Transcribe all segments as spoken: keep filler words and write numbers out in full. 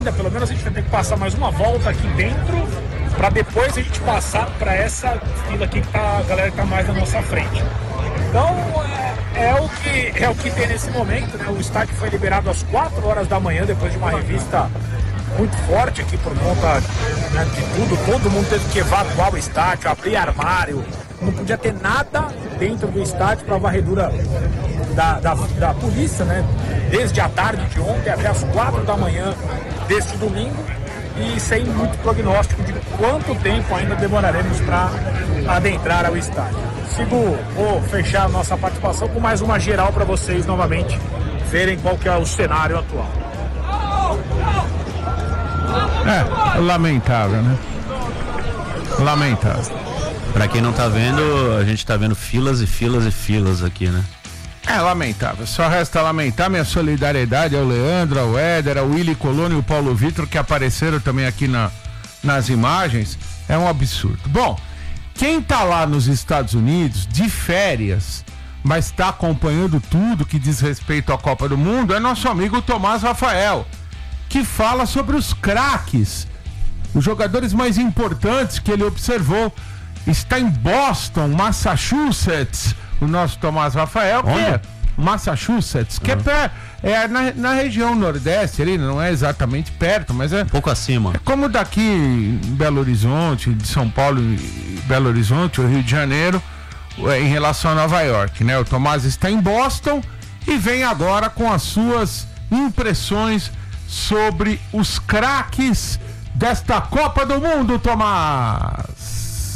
Pelo menos a gente vai ter que passar mais uma volta aqui dentro para depois a gente passar para essa fila aqui que tá, a galera que tá mais na nossa frente. Então é, é, o que, é o que tem nesse momento, né? O estádio foi liberado às quatro horas da manhã depois de uma revista muito forte aqui por conta, né, de tudo. Todo mundo teve que evacuar o estádio, abrir armário, não podia ter nada dentro do estádio para a varredura da, da, da polícia, né? Desde a tarde de ontem até as quatro da manhã deste domingo, e sem muito prognóstico de quanto tempo ainda demoraremos para adentrar ao estádio. Sigo, vou fechar a nossa participação com mais uma geral para vocês novamente verem qual que é o cenário atual. É, lamentável, né? Lamentável. Pra quem não tá vendo, a gente tá vendo filas e filas e filas aqui, né? É lamentável, só resta lamentar minha solidariedade ao Leandro, ao Éder, ao Willy Colônia e ao Paulo Vitor, que apareceram também aqui na, nas imagens. É um absurdo. Bom, quem tá lá nos Estados Unidos de férias, mas está acompanhando tudo que diz respeito à Copa do Mundo, é nosso amigo Tomás Rafael, que fala sobre os craques, os jogadores mais importantes que ele observou. Está em Boston, Massachusetts, o nosso Tomás Rafael, que é Massachusetts, que uhum. é, pé, é na, na região nordeste ali, não é exatamente perto, mas é um pouco acima. É como daqui em Belo Horizonte, de São Paulo e Belo Horizonte, o Rio de Janeiro, em relação a Nova York, né? O Tomás está em Boston e vem agora com as suas impressões sobre os craques desta Copa do Mundo, Tomás.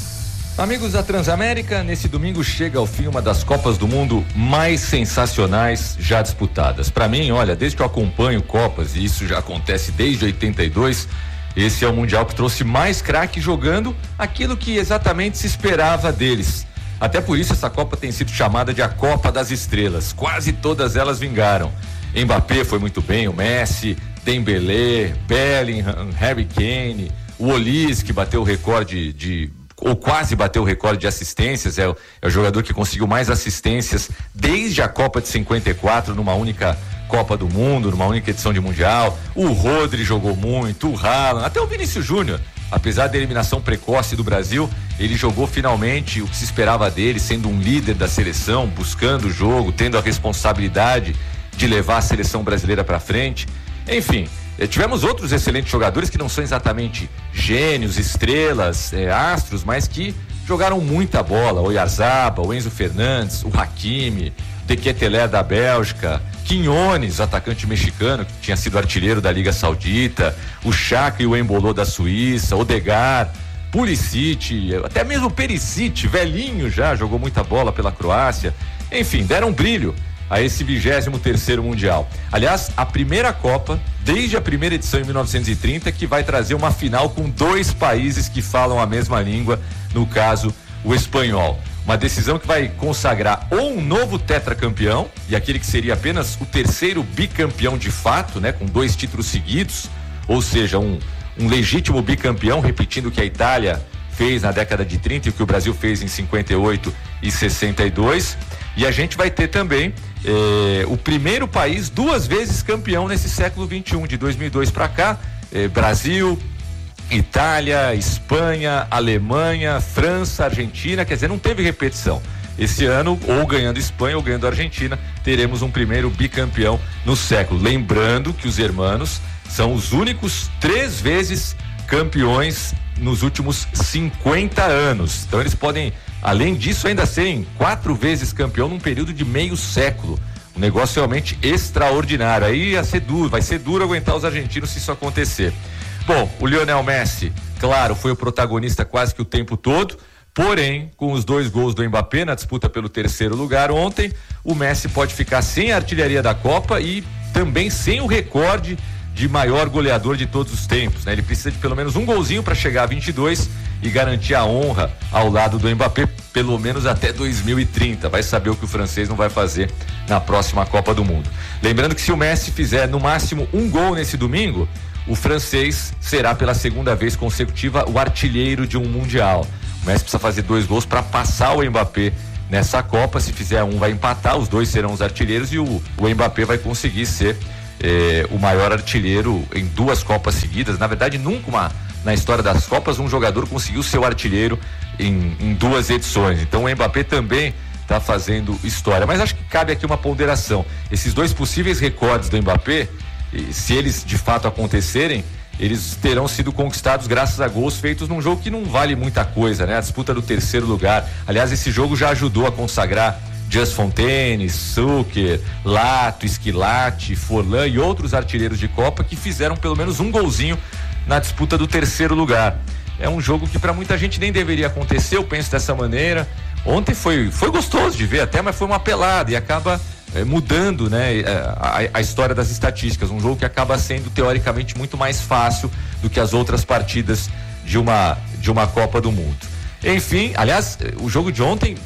Amigos da Transamérica, nesse domingo chega ao fim uma das Copas do Mundo mais sensacionais já disputadas. Para mim, olha, desde que eu acompanho Copas, e isso já acontece desde oitenta e dois, esse é o Mundial que trouxe mais craques jogando aquilo que exatamente se esperava deles. Até por isso essa Copa tem sido chamada de a Copa das Estrelas. Quase todas elas vingaram. Mbappé foi muito bem, o Messi, Dembélé, Bellingham, Harry Kane, o Olise, que bateu o recorde de ou quase bateu o recorde de assistências, é o, é o jogador que conseguiu mais assistências desde a Copa de cinquenta e quatro, numa única Copa do Mundo, numa única edição de Mundial. O Rodri jogou muito, o Haaland, até o Vinícius Júnior, apesar da eliminação precoce do Brasil, ele jogou finalmente o que se esperava dele, sendo um líder da seleção, buscando o jogo, tendo a responsabilidade de levar a seleção brasileira para frente. Enfim, tivemos outros excelentes jogadores que não são exatamente gênios, estrelas, é, astros, mas que jogaram muita bola. O Oyarzabal, o Enzo Fernandes, o Hakimi, De Ketelaere da Bélgica, Quinones, atacante mexicano que tinha sido artilheiro da Liga Saudita, o Xhaka e o Embolo da Suíça, Odegaard, Pulisic, até mesmo Perisic, velhinho já, jogou muita bola pela Croácia. Enfim, deram um brilho a esse vigésimo terceiro Mundial. Aliás, a primeira Copa, desde a primeira edição em mil novecentos e trinta, que vai trazer uma final com dois países que falam a mesma língua, no caso, o espanhol. Uma decisão que vai consagrar ou um novo tetracampeão, e aquele que seria apenas o terceiro bicampeão de fato, né, com dois títulos seguidos, ou seja, um, um legítimo bicampeão, repetindo o que a Itália fez na década de trinta e o que o Brasil fez em cinquenta e oito e sessenta e dois. E a gente vai ter também eh, o primeiro país duas vezes campeão nesse século vinte e um, de dois mil e dois para cá, eh, Brasil, Itália, Espanha, Alemanha, França, Argentina, quer dizer, não teve repetição. Esse ano, ou ganhando Espanha ou ganhando Argentina, teremos um primeiro bicampeão no século. Lembrando que os hermanos são os únicos três vezes campeões nos últimos cinquenta anos. Então eles podem, além disso, ainda serem quatro vezes campeão num período de meio século. Um negócio realmente extraordinário. Aí ia ser duro, vai ser duro aguentar os argentinos se isso acontecer. Bom, o Lionel Messi, claro, foi o protagonista quase que o tempo todo, porém, com os dois gols do Mbappé na disputa pelo terceiro lugar ontem, o Messi pode ficar sem a artilharia da Copa e também sem o recorde de maior goleador de todos os tempos, né? Ele precisa de pelo menos um golzinho para chegar a vinte e dois e garantir a honra ao lado do Mbappé, pelo menos até dois mil e trinta. Vai saber o que o francês não vai fazer na próxima Copa do Mundo. Lembrando que se o Messi fizer no máximo um gol nesse domingo, o francês será pela segunda vez consecutiva o artilheiro de um Mundial. O Messi precisa fazer dois gols para passar o Mbappé nessa Copa. Se fizer um, vai empatar, os dois serão os artilheiros e o, o Mbappé vai conseguir ser é, o maior artilheiro em duas Copas seguidas. Na verdade, nunca uma, na história das Copas um jogador conseguiu ser o artilheiro em, em duas edições. Então o Mbappé também está fazendo história. Mas acho que cabe aqui uma ponderação. Esses dois possíveis recordes do Mbappé, se eles de fato acontecerem, eles terão sido conquistados graças a gols feitos num jogo que não vale muita coisa, né? A disputa do terceiro lugar. Aliás, esse jogo já ajudou a consagrar Just Fontaine, Zucker, Lato, Esquilate, Forlan e outros artilheiros de Copa que fizeram pelo menos um golzinho na disputa do terceiro lugar. É um jogo que para muita gente nem deveria acontecer, eu penso dessa maneira. Ontem foi, foi gostoso de ver até, mas foi uma pelada e acaba é, mudando, né, a, a história das estatísticas. Um jogo que acaba sendo teoricamente muito mais fácil do que as outras partidas de uma, de uma Copa do Mundo. Enfim, aliás, o jogo de ontem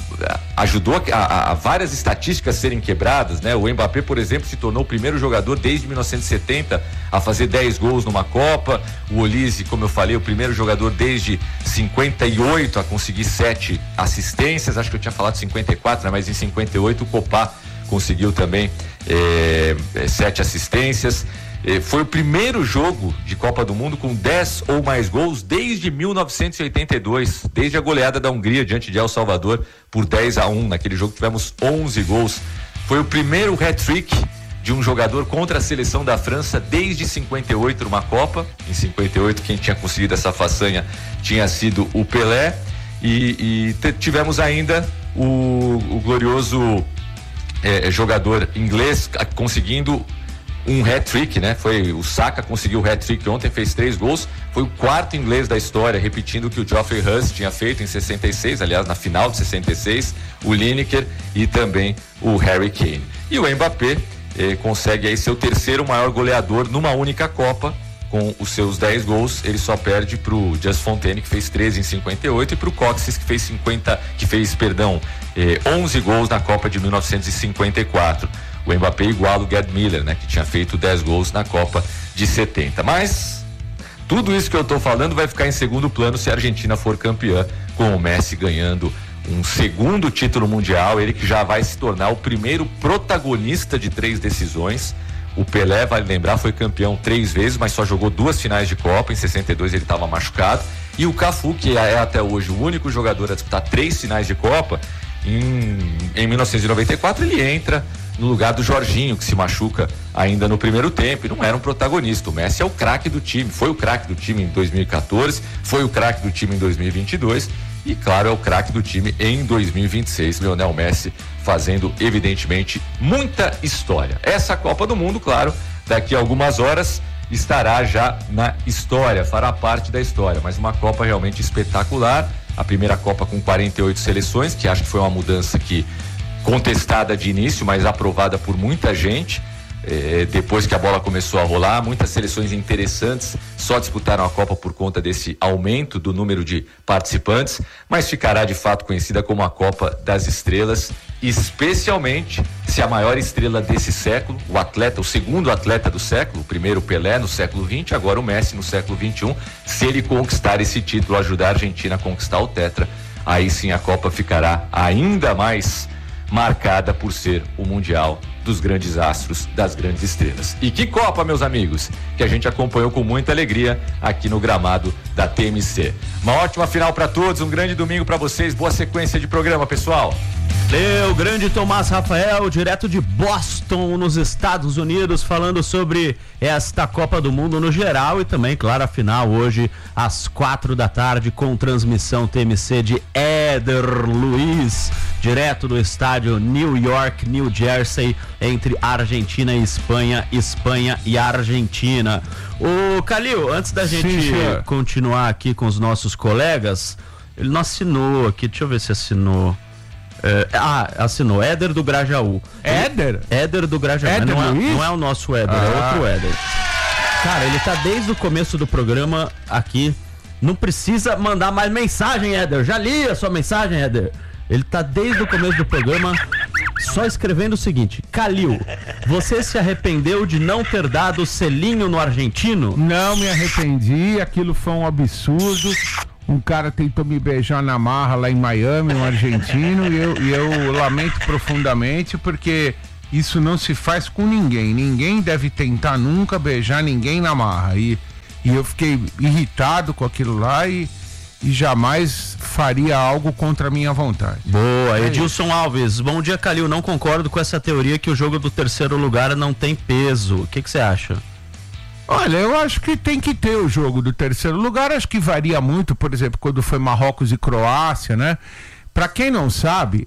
ajudou a, a, a várias estatísticas serem quebradas, né? O Mbappé, por exemplo, se tornou o primeiro jogador desde mil novecentos e setenta a fazer dez gols numa Copa. O Olise, como eu falei, o primeiro jogador desde cinquenta e oito a conseguir sete assistências. Acho que eu tinha falado cinquenta e quatro, né? Mas em cinquenta e oito o Copá conseguiu também é, é, sete assistências. Foi o primeiro jogo de Copa do Mundo com dez ou mais gols desde mil novecentos e oitenta e dois, desde a goleada da Hungria diante de El Salvador por dez a um. Naquele jogo tivemos onze gols. Foi o primeiro hat-trick de um jogador contra a seleção da França desde cinquenta e oito numa Copa. Em cinquenta e oito quem tinha conseguido essa façanha tinha sido o Pelé. E, e tivemos ainda o, o glorioso é, jogador inglês conseguindo um hat-trick, né? Foi o Saka conseguiu o hat-trick ontem, fez três gols, foi o quarto inglês da história, repetindo o que o Geoffrey Huss tinha feito em sessenta e seis, aliás, na final de sessenta e seis, o Lineker e também o Harry Kane. E o Mbappé eh, consegue aí ser o terceiro maior goleador numa única Copa, com os seus dez gols. Ele só perde pro Just Fontaine, que fez treze em cinquenta e oito, e pro Coxes, que fez cinquenta, que fez, perdão, eh, onze gols na Copa de mil novecentos e cinquenta e quatro. O Mbappé iguala o Gerd Müller, né, que tinha feito dez gols na Copa de setenta. Mas tudo isso que eu estou falando vai ficar em segundo plano se a Argentina for campeã, com o Messi ganhando um segundo título mundial, ele que já vai se tornar o primeiro protagonista de três decisões. O Pelé, vale lembrar, foi campeão três vezes, mas só jogou duas finais de Copa. Em sessenta e dois ele estava machucado. E o Cafu, que é até hoje o único jogador a disputar três finais de Copa, em, em mil novecentos e noventa e quatro ele entra no lugar do Jorginho, que se machuca ainda no primeiro tempo e não era um protagonista. O Messi é o craque do time, foi o craque do time em dois mil e quatorze, foi o craque do time em dois mil e vinte e dois e, claro, é o craque do time em dois mil e vinte e seis. Lionel Messi fazendo, evidentemente, muita história. Essa Copa do Mundo, claro, daqui a algumas horas estará já na história, fará parte da história, mas uma Copa realmente espetacular. A primeira Copa com quarenta e oito seleções, que acho que foi uma mudança que contestada de início, mas aprovada por muita gente. É, depois que a bola começou a rolar, muitas seleções interessantes só disputaram a Copa por conta desse aumento do número de participantes, mas ficará de fato conhecida como a Copa das Estrelas, especialmente se a maior estrela desse século, o atleta, o segundo atleta do século, o primeiro Pelé no século vinte, agora o Messi no século vinte e um, se ele conquistar esse título, ajudar a Argentina a conquistar o tetra, aí sim a Copa ficará ainda mais marcada por ser o Mundial dos grandes astros, das grandes estrelas. E que Copa, meus amigos, que a gente acompanhou com muita alegria aqui no gramado da T M C. Uma ótima final para todos, um grande domingo para vocês, boa sequência de programa, pessoal. Eu, grande Tomás Rafael, direto de Boston, nos Estados Unidos, falando sobre esta Copa do Mundo no geral e também, claro, a final hoje às quatro da tarde com transmissão T M C de Éder Luiz, direto do estádio New York, New Jersey, entre Argentina e Espanha, Espanha e Argentina. Ô Calil, antes da gente Sim, continuar aqui com os nossos colegas, ele não assinou aqui, deixa eu ver se assinou. É, ah, assinou, Éder do Grajaú. Éder? Éder do Grajaú. Éder não, é, Luiz? não é o nosso Éder, Ah. é outro Éder. Cara, ele tá desde o começo do programa aqui. Não precisa mandar mais mensagem, Éder. Já li a sua mensagem, Éder. Ele tá desde o começo do programa só escrevendo o seguinte: Calil, você se arrependeu de não ter dado selinho no argentino? Não me arrependi, aquilo foi um absurdo. Um cara tentou me beijar na marra lá em Miami, um argentino, e eu, e eu lamento profundamente porque Isso não se faz com ninguém. Ninguém deve tentar nunca beijar ninguém na marra. E, e eu fiquei irritado com aquilo lá e, e jamais faria algo contra a minha vontade. Boa, é Edilson isso. Alves. Bom dia, Calil. Não concordo com essa teoria que o jogo do terceiro lugar não tem peso. O que você acha? Olha, eu acho que tem que ter o jogo do terceiro lugar. Acho que varia muito, por exemplo, quando foi Marrocos e Croácia, né? Pra quem não sabe,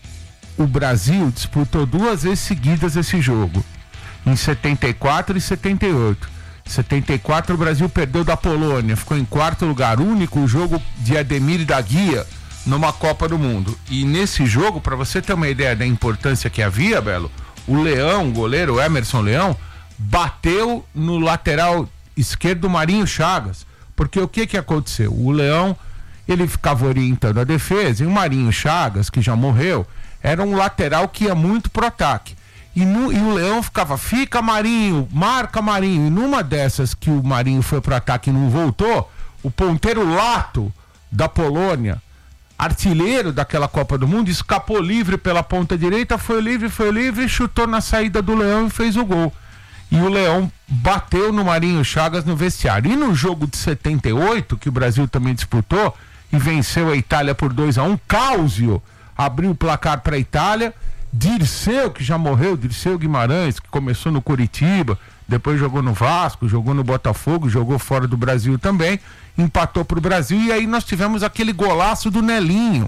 o Brasil disputou duas vezes seguidas esse jogo, em setenta e quatro e setenta e oito. Em setenta e quatro o Brasil perdeu da Polônia, ficou em quarto lugar, único jogo de Ademir da Guia numa Copa do Mundo. E nesse jogo, para você ter uma ideia da importância que havia, Belo, o Leão, o goleiro Emerson Leão, bateu no lateral esquerdo Marinho Chagas, porque o que que aconteceu? O Leão, ele ficava orientando a defesa, e o Marinho Chagas, que já morreu, era um lateral que ia muito pro ataque. E, no, e o Leão ficava, fica Marinho, marca Marinho. E numa dessas que o Marinho foi pro ataque e não voltou, o ponteiro Lato da Polônia, artilheiro daquela Copa do Mundo, escapou livre pela ponta direita, foi livre, foi livre, chutou na saída do Leão e fez o gol. E o Leão bateu no Marinho Chagas no vestiário. E no jogo de setenta e oito, que o Brasil também disputou, e venceu a Itália por dois a um, Cáusio abriu o placar para a Itália. Dirceu, que já morreu, Dirceu Guimarães, que começou no Coritiba, depois jogou no Vasco, jogou no Botafogo, jogou fora do Brasil também, empatou para o Brasil. E aí nós tivemos aquele golaço do Nelinho,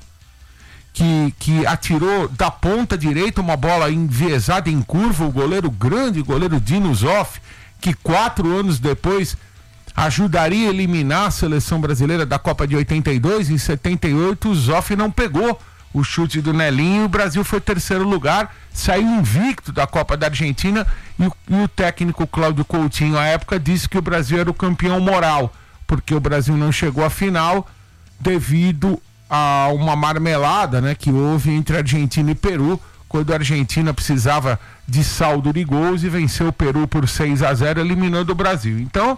que, que atirou da ponta direita uma bola enviesada em curva, o goleiro grande, o goleiro Dino Zoff, que quatro anos depois ajudaria a eliminar a seleção brasileira da Copa de oitenta e dois. Em setenta e oito o Zoff não pegou o chute do Nelinho, e o Brasil foi terceiro lugar, saiu invicto da Copa da Argentina, e o, e o técnico Cláudio Coutinho à época disse que o Brasil era o campeão moral, porque o Brasil não chegou à final devido a uma marmelada, né, que houve entre Argentina e Peru, quando a Argentina precisava de saldo de gols e venceu o Peru por seis a zero, eliminando o Brasil. Então,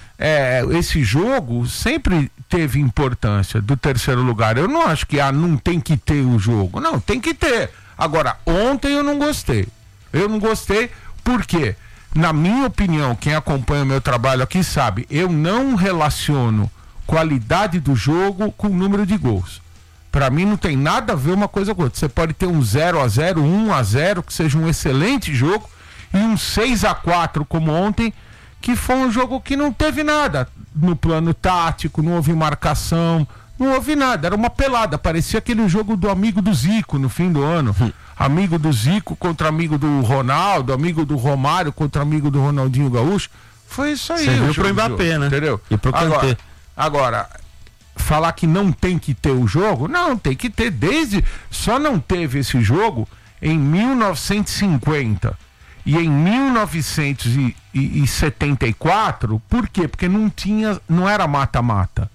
É, esse jogo sempre teve importância do terceiro lugar. Eu não acho que ah, não tem que ter o jogo. Não, tem que ter. Agora, ontem eu não gostei. Eu não gostei porque, na minha opinião, quem acompanha o meu trabalho aqui sabe, eu não relaciono qualidade do jogo com o número de gols. Pra mim não tem nada a ver uma coisa com outra. Você pode ter um zero a zero, um a zero, que seja um excelente jogo, e um seis a quatro como ontem, que foi um jogo que não teve nada no plano tático, não houve marcação, não houve nada, era uma pelada, parecia aquele jogo do amigo do Zico no fim do ano, hum. amigo do Zico contra amigo do Ronaldo, amigo do Romário contra amigo do Ronaldinho Gaúcho, foi isso aí. Você viu pro Mbappé, né? Entendeu? E pro agora, agora, falar que não tem que ter o jogo, não, tem que ter desde, só não teve esse jogo em mil novecentos e cinquenta. E em mil novecentos e setenta e quatro, por quê? Porque não tinha, não era mata-mata.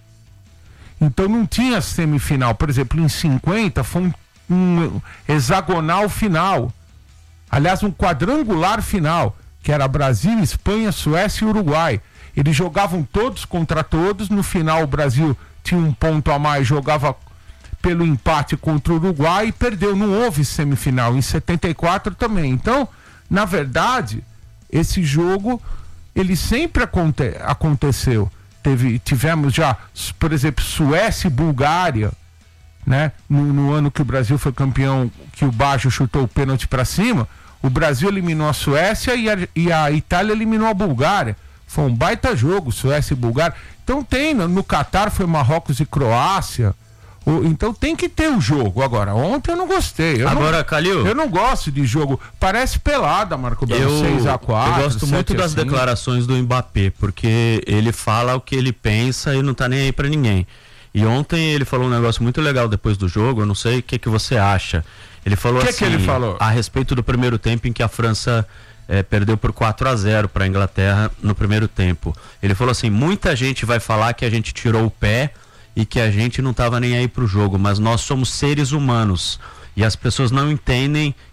Então não tinha semifinal. Por exemplo, em cinquenta foi um, um hexagonal final. Aliás, um quadrangular final, que era Brasil, Espanha, Suécia e Uruguai. Eles jogavam todos contra todos. No final o Brasil tinha um ponto a mais, jogava pelo empate contra o Uruguai e perdeu. Não houve semifinal. Em setenta e quatro também. Então, na verdade, esse jogo, ele sempre aconte- aconteceu. Teve, tivemos já, por exemplo, Suécia e Bulgária, né? No, no ano que o Brasil foi campeão, que o Baggio chutou o pênalti para cima, o Brasil eliminou a Suécia e a, e a Itália eliminou a Bulgária. Foi um baita jogo, Suécia e Bulgária. Então tem, no, no Catar foi Marrocos e Croácia. O, então tem que ter um jogo. Agora, ontem eu não gostei. Eu Agora, não, Calil, eu não gosto de jogo. Parece pelada, Marco Belo, seis a quatro. Eu gosto muito das cinco. declarações do Mbappé, porque ele fala o que ele pensa e não tá nem aí pra ninguém. E ontem ele falou um negócio muito legal depois do jogo, eu não sei o que, que você acha. Ele falou que assim, que ele falou? A respeito do primeiro tempo em que a França eh, perdeu por quatro a zero para a Inglaterra no primeiro tempo. Ele falou assim, muita gente vai falar que a gente tirou o pé e que a gente não estava nem aí pro jogo, mas nós somos seres humanos e as pessoas não entendem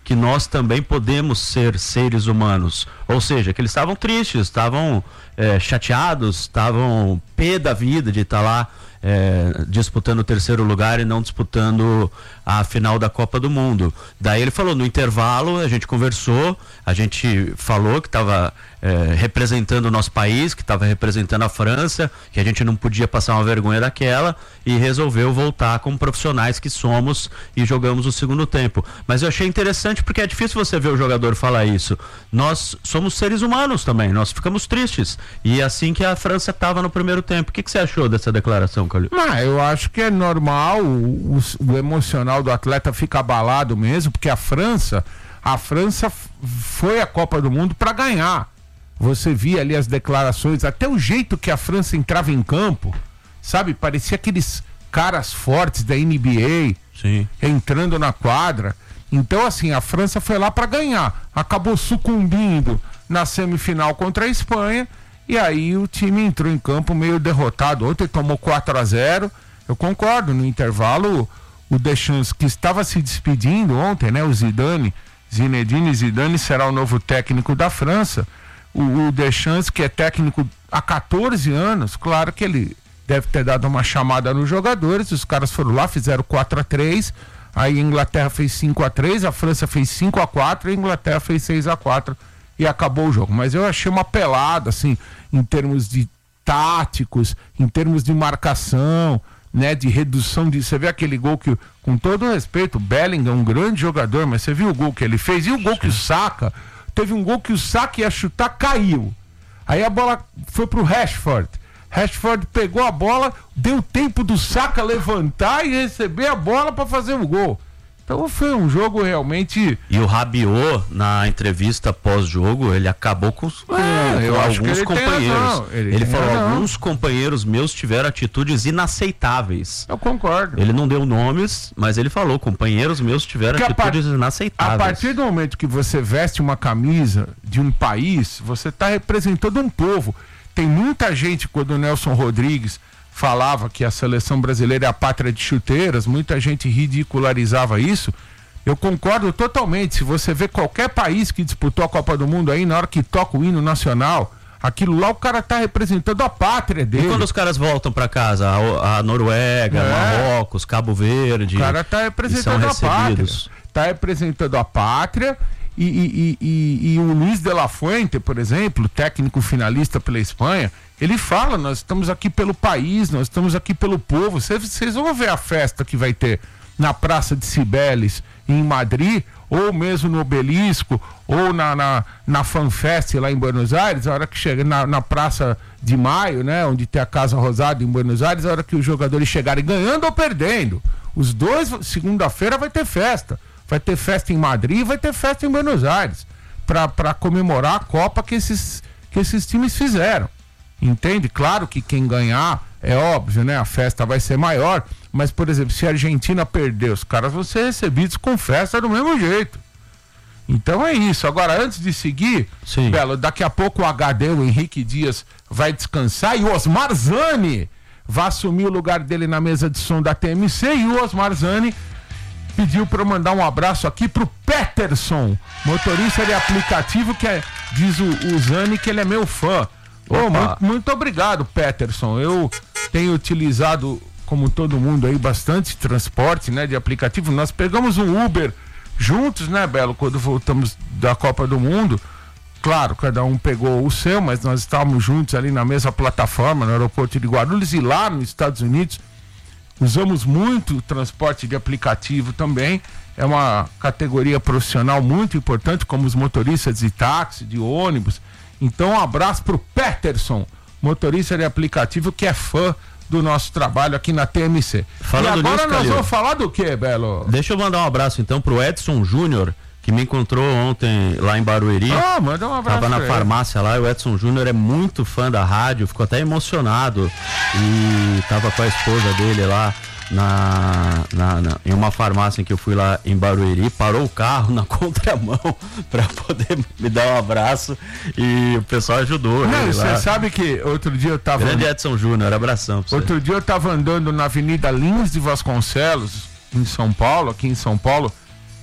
que nós também podemos ser seres humanos. Ou seja, que eles estavam tristes, estavam é, chateados, estavam pé da vida de estar lá é, disputando o terceiro lugar e não disputando a final da Copa do Mundo. Daí ele falou, no intervalo a gente conversou, a gente falou que estava é, representando o nosso país, que estava representando a França, que a gente não podia passar uma vergonha daquela, e resolveu voltar como profissionais que somos e jogamos o segundo tempo. Mas eu achei interessante porque é difícil você ver o jogador falar isso. Nós somos seres humanos também, nós ficamos tristes. E é assim que a França estava no primeiro tempo. O que, que você achou dessa declaração, Calil? Ah, eu acho que é normal, o, o, o emocional do atleta fica abalado mesmo, porque a França, a França foi à Copa do Mundo para ganhar. Você via ali as declarações, até o jeito que a França entrava em campo, sabe? Parecia aqueles caras fortes da N B A. Sim. Entrando na quadra. Então, assim, a França foi lá para ganhar. Acabou sucumbindo na semifinal contra a Espanha. E aí o time entrou em campo meio derrotado. Ontem tomou quatro a zero. Eu concordo, no intervalo o Deschamps, que estava se despedindo ontem, né? O Zidane, Zinedine Zidane será o novo técnico da França. O, o Deschamps, que é técnico há quatorze anos, claro que ele deve ter dado uma chamada nos jogadores. Os caras foram lá, fizeram quatro a três. Aí a Inglaterra fez cinco a três, a França fez cinco a quatro e a Inglaterra fez seis a quatro e acabou o jogo. Mas eu achei uma pelada, assim, em termos de táticos, em termos de marcação, né, de redução de... Você vê aquele gol que, com todo respeito, o Bellingham é um grande jogador, mas você viu o gol que ele fez? E o gol que o Saka... Teve um gol que o Saka ia chutar, caiu. Aí a bola foi pro Rashford. Rashford pegou a bola, deu tempo do Saka levantar e receber a bola para fazer o gol. Então foi um jogo realmente... E o Rabiot, na entrevista pós-jogo, ele acabou com, com, é, eu com acho alguns que ele companheiros. Ele, ele falou, razão. alguns companheiros meus tiveram atitudes inaceitáveis. Eu concordo. Ele não deu nomes, mas ele falou, companheiros meus tiveram Porque atitudes a par... inaceitáveis. A partir do momento que você veste uma camisa de um país, você está representando um povo. Tem muita gente, quando o Nelson Rodrigues falava que a seleção brasileira é a pátria de chuteiras, muita gente ridicularizava isso. Eu concordo totalmente. Se você vê qualquer país que disputou a Copa do Mundo aí, na hora que toca o hino nacional, aquilo lá o cara tá representando a pátria dele. E quando os caras voltam para casa, a, a Noruega, é. Marrocos, Cabo Verde, o cara tá representando a pátria. Tá representando a pátria. E, e, e, e o Luiz de la Fuente, por exemplo, técnico finalista pela Espanha, ele fala, nós estamos aqui pelo país, nós estamos aqui pelo povo. Vocês vão ver a festa que vai ter na Praça de Cibeles, em Madrid, ou mesmo no Obelisco, ou na, na, na FanFest lá em Buenos Aires, a hora que chega na, na Praça de Maio, né, onde tem a Casa Rosada em Buenos Aires, a hora que os jogadores chegarem ganhando ou perdendo. Os dois, segunda-feira vai ter festa. Vai ter festa em Madrid, vai ter festa em Buenos Aires, para comemorar a Copa que esses, que esses times fizeram. Entende? Claro que quem ganhar, é óbvio, né? A festa vai ser maior, mas, por exemplo, se a Argentina perder, os caras vão ser recebidos com festa do mesmo jeito. Então é isso. Agora, antes de seguir, Sim. Belo, daqui a pouco o H D, o Henrique Dias, vai descansar e o Osmar Zani vai assumir o lugar dele na mesa de som da T M C, e o Osmar Zani pediu para eu mandar um abraço aqui pro Peterson, motorista de aplicativo, que é, diz o, o Zani que ele é meu fã. Oh, muito, muito obrigado, Peterson. Eu tenho utilizado, como todo mundo aí, bastante transporte, né, de aplicativo. Nós pegamos um Uber juntos, né, Belo, quando voltamos da Copa do Mundo. Claro, cada um pegou o seu, mas nós estávamos juntos ali na mesma plataforma, no aeroporto de Guarulhos, e lá nos Estados Unidos usamos muito o transporte de aplicativo também. É uma categoria profissional muito importante, como os motoristas de táxi, de ônibus. Então, um abraço pro Peterson, motorista de aplicativo, que é fã do nosso trabalho aqui na T M C. Falando e agora nisso, nós Calil, vamos falar do quê, Belo? Deixa eu mandar um abraço então pro Edson Júnior, que me encontrou ontem lá em Barueri. Ah, manda um abraço. Tava na ele. farmácia lá, o Edson Júnior é muito fã da rádio, ficou até emocionado e tava com a esposa dele lá na, na, na em uma farmácia em que eu fui lá em Barueri, parou o carro na contramão para poder me dar um abraço e o pessoal ajudou. Não, você sabe que outro dia eu tava... Grande Edson Júnior, abração pra você. Outro dia eu tava andando na Avenida Lins de Vasconcelos, em São Paulo, aqui em São Paulo,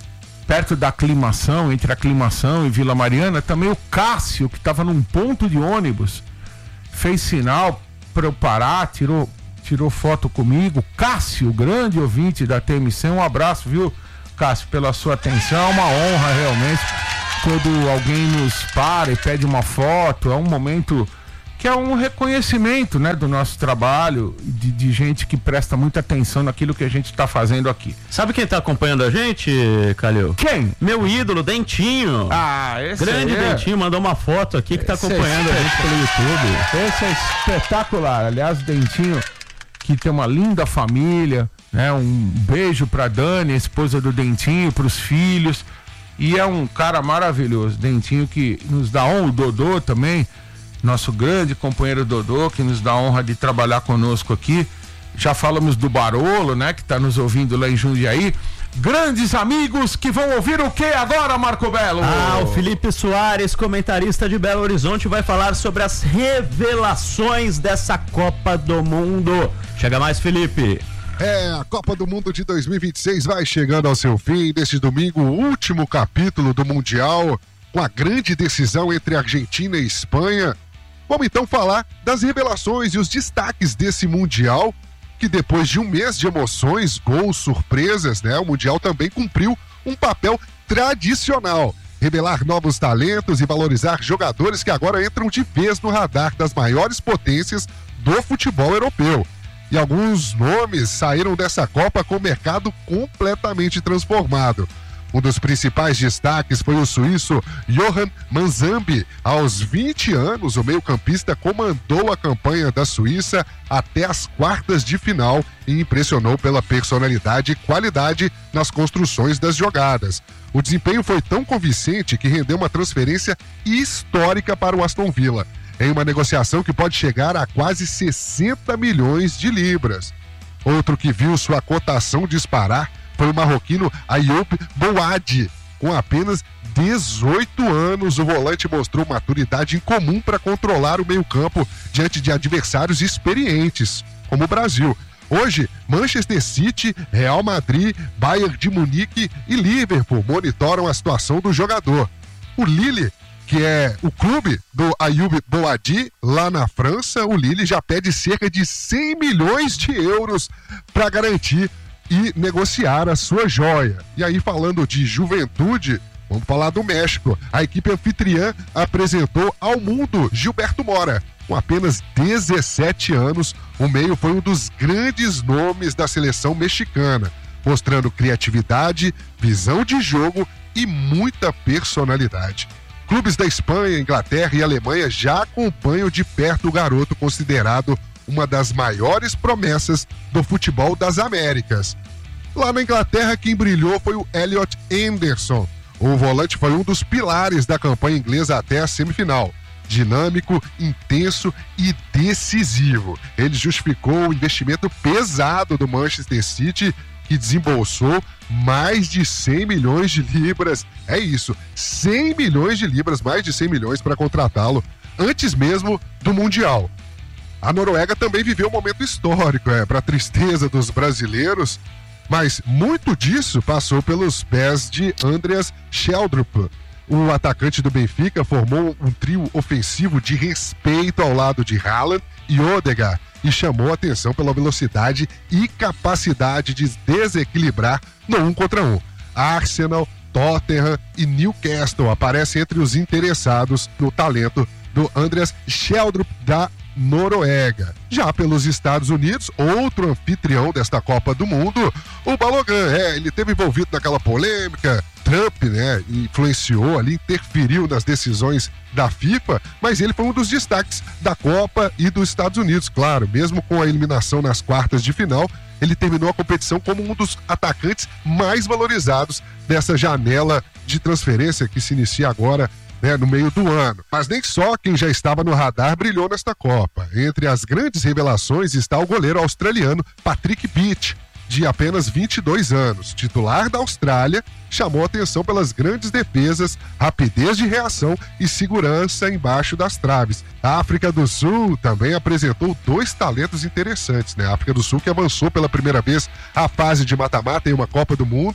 perto da aclimação, entre a aclimação e Vila Mariana, também o Cássio, que estava num ponto de ônibus, fez sinal para eu parar, tirou, tirou foto comigo. Cássio, grande ouvinte da T M C, um abraço, viu, Cássio, pela sua atenção. É uma honra realmente quando alguém nos para e pede uma foto. É um momento que é um reconhecimento, né, do nosso trabalho, de, de gente que presta muita atenção naquilo que a gente está fazendo aqui. Sabe quem tá acompanhando a gente, Calil? Quem? Meu ídolo, Dentinho. Ah, esse Grande é... Dentinho, mandou uma foto aqui que tá esse acompanhando é a gente pelo YouTube. Esse é espetacular. Aliás, o Dentinho, que tem uma linda família, né? Um beijo pra Dani, esposa do Dentinho, pros filhos. E é um cara maravilhoso. Dentinho que nos dá honra, o Dodô também, nosso grande companheiro Dodô, que nos dá a honra de trabalhar conosco aqui. Já falamos do Barolo, né, que está nos ouvindo lá em Jundiaí. Grandes amigos que vão ouvir o que agora, Marco Belo? Ah, o Felipe Soares, comentarista de Belo Horizonte, vai falar sobre as revelações dessa Copa do Mundo. Chega mais, Felipe. É, a Copa do Mundo de dois mil e vinte e seis vai chegando ao seu fim. Neste domingo, o último capítulo do Mundial, com a grande decisão entre Argentina e Espanha. Vamos então falar das revelações e os destaques desse Mundial, que depois de um mês de emoções, gols, surpresas, né? O Mundial também cumpriu um papel tradicional. Revelar novos talentos e valorizar jogadores que agora entram de vez no radar das maiores potências do futebol europeu. E alguns nomes saíram dessa Copa com o mercado completamente transformado. Um dos principais destaques foi o suíço Johan Manzambi. Aos vinte anos, o meio-campista comandou a campanha da Suíça até as quartas de final e impressionou pela personalidade e qualidade nas construções das jogadas. O desempenho foi tão convincente que rendeu uma transferência histórica para o Aston Villa, em uma negociação que pode chegar a quase sessenta milhões de libras. Outro que viu sua cotação disparar foi o marroquino Ayoub Boadi. Com apenas dezoito anos, o volante mostrou maturidade incomum para controlar o meio-campo diante de adversários experientes, como o Brasil. Hoje, Manchester City, Real Madrid, Bayern de Munique e Liverpool monitoram a situação do jogador. O Lille, que é o clube do Ayoub Boadi, lá na França, o Lille já pede cerca de cem milhões de euros para garantir e negociar a sua joia. E aí, falando de juventude, vamos falar do México. A equipe anfitriã apresentou ao mundo Gilberto Mora. Com apenas dezessete anos, o meio foi um dos grandes nomes da seleção mexicana, mostrando criatividade, visão de jogo e muita personalidade. Clubes da Espanha, Inglaterra e Alemanha já acompanham de perto o garoto considerado uma das maiores promessas do futebol das Américas. Lá na Inglaterra, quem brilhou foi o Elliot Anderson. O volante foi um dos pilares da campanha inglesa até a semifinal. Dinâmico, intenso e decisivo. Ele justificou o investimento pesado do Manchester City, que desembolsou mais de cem milhões de libras. É isso, cem milhões de libras, mais de cem milhões para contratá-lo, antes mesmo do Mundial. A Noruega também viveu um momento histórico, é, para tristeza dos brasileiros, mas muito disso passou pelos pés de Andreas Schjelderup. O atacante do Benfica formou um trio ofensivo de respeito ao lado de Haaland e Odegaard e chamou a atenção pela velocidade e capacidade de desequilibrar no um contra um. Arsenal, Tottenham e Newcastle aparecem entre os interessados no talento do Andreas Schjelderup da Noruega. Já pelos Estados Unidos, outro anfitrião desta Copa do Mundo, o Balogun, é, ele esteve envolvido naquela polêmica, Trump, né, influenciou ali, interferiu nas decisões da FIFA, mas ele foi um dos destaques da Copa e dos Estados Unidos, claro, mesmo com a eliminação nas quartas de final, ele terminou a competição como um dos atacantes mais valorizados dessa janela de transferência que se inicia agora, né, no meio do ano. Mas nem só quem já estava no radar brilhou nesta Copa. Entre as grandes revelações está o goleiro australiano Patrick Beach, de apenas vinte e dois anos, titular da Austrália, chamou atenção pelas grandes defesas, rapidez de reação e segurança embaixo das traves. A África do Sul também apresentou dois talentos interessantes, né? A África do Sul, que avançou pela primeira vez à fase de mata-mata em uma Copa do Mundo,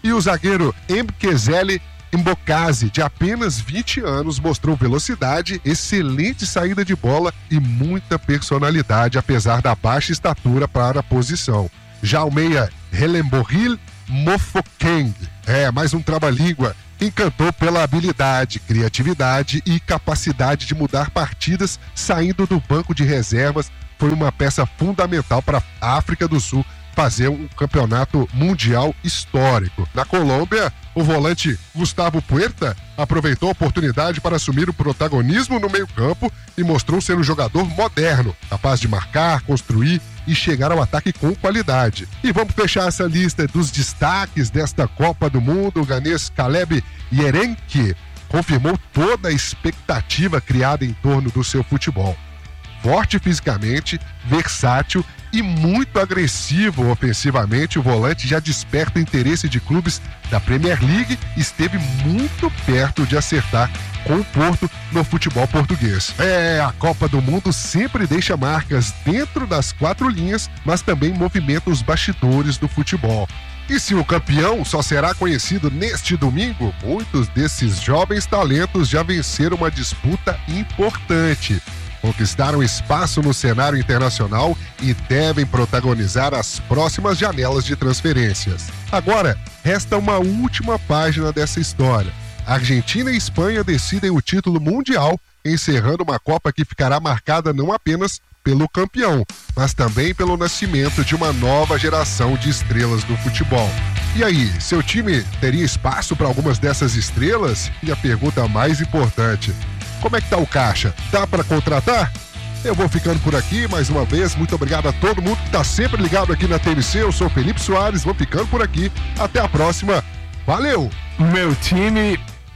E o zagueiro Mkezele Mbokazi, de apenas vinte anos, mostrou velocidade, excelente saída de bola e muita personalidade, apesar da baixa estatura para a posição. Já o meia Helemboril Mofokeng, é, mais um trava-língua, encantou pela habilidade, criatividade e capacidade de mudar partidas saindo do banco de reservas. Foi uma peça fundamental para a África do Sul fazer um campeonato mundial histórico. Na Colômbia, o volante Gustavo Puerta aproveitou a oportunidade para assumir o protagonismo no meio-campo e mostrou ser um jogador moderno, capaz de marcar, construir e chegar ao ataque com qualidade. E vamos fechar essa lista dos destaques desta Copa do Mundo. O ganês Caleb Yerenki confirmou toda a expectativa criada em torno do seu futebol. Forte fisicamente, versátil e muito agressivo ofensivamente, o volante já desperta o interesse de clubes da Premier League e esteve muito perto de acertar com o Porto no futebol português. É, a Copa do Mundo sempre deixa marcas dentro das quatro linhas, mas também movimenta os bastidores do futebol. E se o campeão só será conhecido neste domingo, muitos desses jovens talentos já venceram uma disputa importante. Conquistaram espaço no cenário internacional e devem protagonizar as próximas janelas de transferências. Agora, resta uma última página dessa história. Argentina e Espanha decidem o título mundial, encerrando uma Copa que ficará marcada não apenas pelo campeão, mas também pelo nascimento de uma nova geração de estrelas do futebol. E aí, seu time teria espaço para algumas dessas estrelas? E a pergunta mais importante: como é que tá o caixa? Dá para contratar? Eu vou ficando por aqui, mais uma vez, muito obrigado a todo mundo que está sempre ligado aqui na T N C. Eu sou o Felipe Soares, vou ficando por aqui. Até a próxima. Valeu! Meu time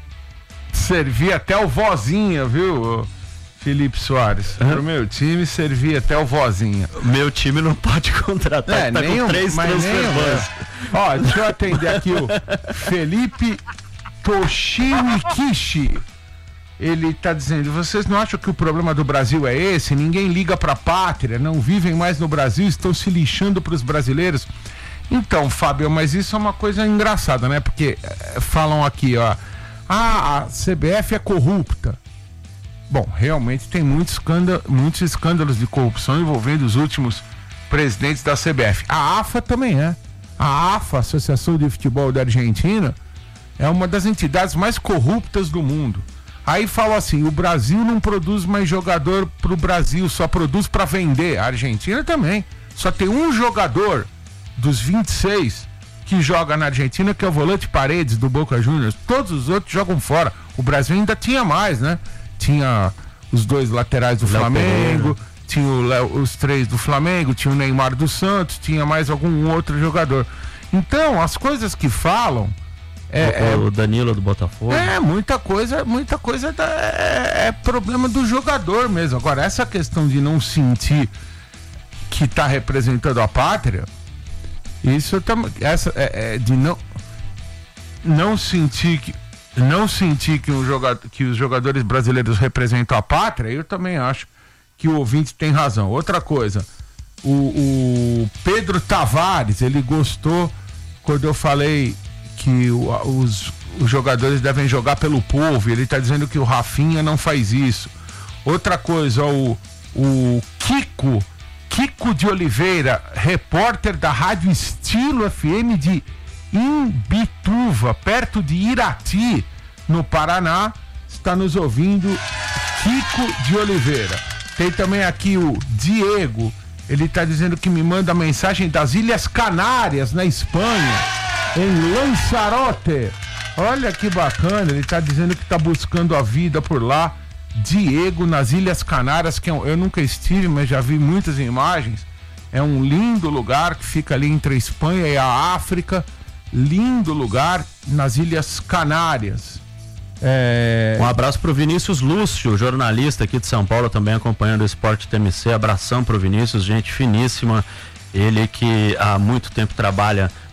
servia até o vozinha, viu, Felipe Soares? Uhum. Pro meu time servia até o vozinha. Meu time não pode contratar, é, tá nem com um, três transferências. Ó, deixa eu atender aqui o Felipe Toshimikishi. Ele tá dizendo: vocês não acham que o problema do Brasil é esse? Ninguém liga pra pátria, não vivem mais no Brasil, estão se lixando pros brasileiros. Então, Fábio, mas isso é uma coisa engraçada, né? Porque é, falam aqui, ó, ah, a C B F é corrupta. Bom, realmente tem muitos escândalos, muitos escândalos de corrupção envolvendo os últimos presidentes da C B F. A AFA também é. A AFA, Associação de Futebol da Argentina, é uma das entidades mais corruptas do mundo. Aí falam assim: o Brasil não produz mais jogador pro Brasil, só produz para vender. A Argentina também. Só tem um jogador dos vinte e seis que joga na Argentina, que é o volante Paredes do Boca Juniors. Todos os outros jogam fora. O Brasil ainda tinha mais, né? Tinha os dois laterais do Léo Flamengo, Pereira. Tinha o Léo, os três do Flamengo, tinha o Neymar do Santos, tinha mais algum outro jogador. Então, as coisas que falam... É, o Danilo do Botafogo. É, muita coisa, muita coisa da, é, é problema do jogador mesmo. Agora, essa questão de não sentir que tá representando a pátria, isso tam, essa, é, é, de não, não sentir que não sentir que, um jogador, que os jogadores brasileiros representam a pátria, eu também acho que o ouvinte tem razão. Outra coisa, o, o Pedro Tavares, ele gostou quando eu falei que o, os, os jogadores devem jogar pelo povo. Ele está dizendo que o Rafinha não faz isso. Outra coisa, o, o Kiko Kiko de Oliveira, repórter da Rádio Estilo F M de Imbituva, perto de Irati, no Paraná, está nos ouvindo. Kiko de Oliveira. Tem também aqui o Diego, ele está dizendo que me manda mensagem das Ilhas Canárias, na Espanha, em Lanzarote. Olha que bacana, ele está dizendo que está buscando a vida por lá. Diego, nas Ilhas Canárias, que eu nunca estive, mas já vi muitas imagens. É um lindo lugar que fica ali entre a Espanha e a África. Lindo lugar nas Ilhas Canárias. É... Um abraço pro Vinícius Lúcio, jornalista aqui de São Paulo, também acompanhando o Esporte T M C. Abração pro Vinícius, gente finíssima. Ele que há muito tempo trabalha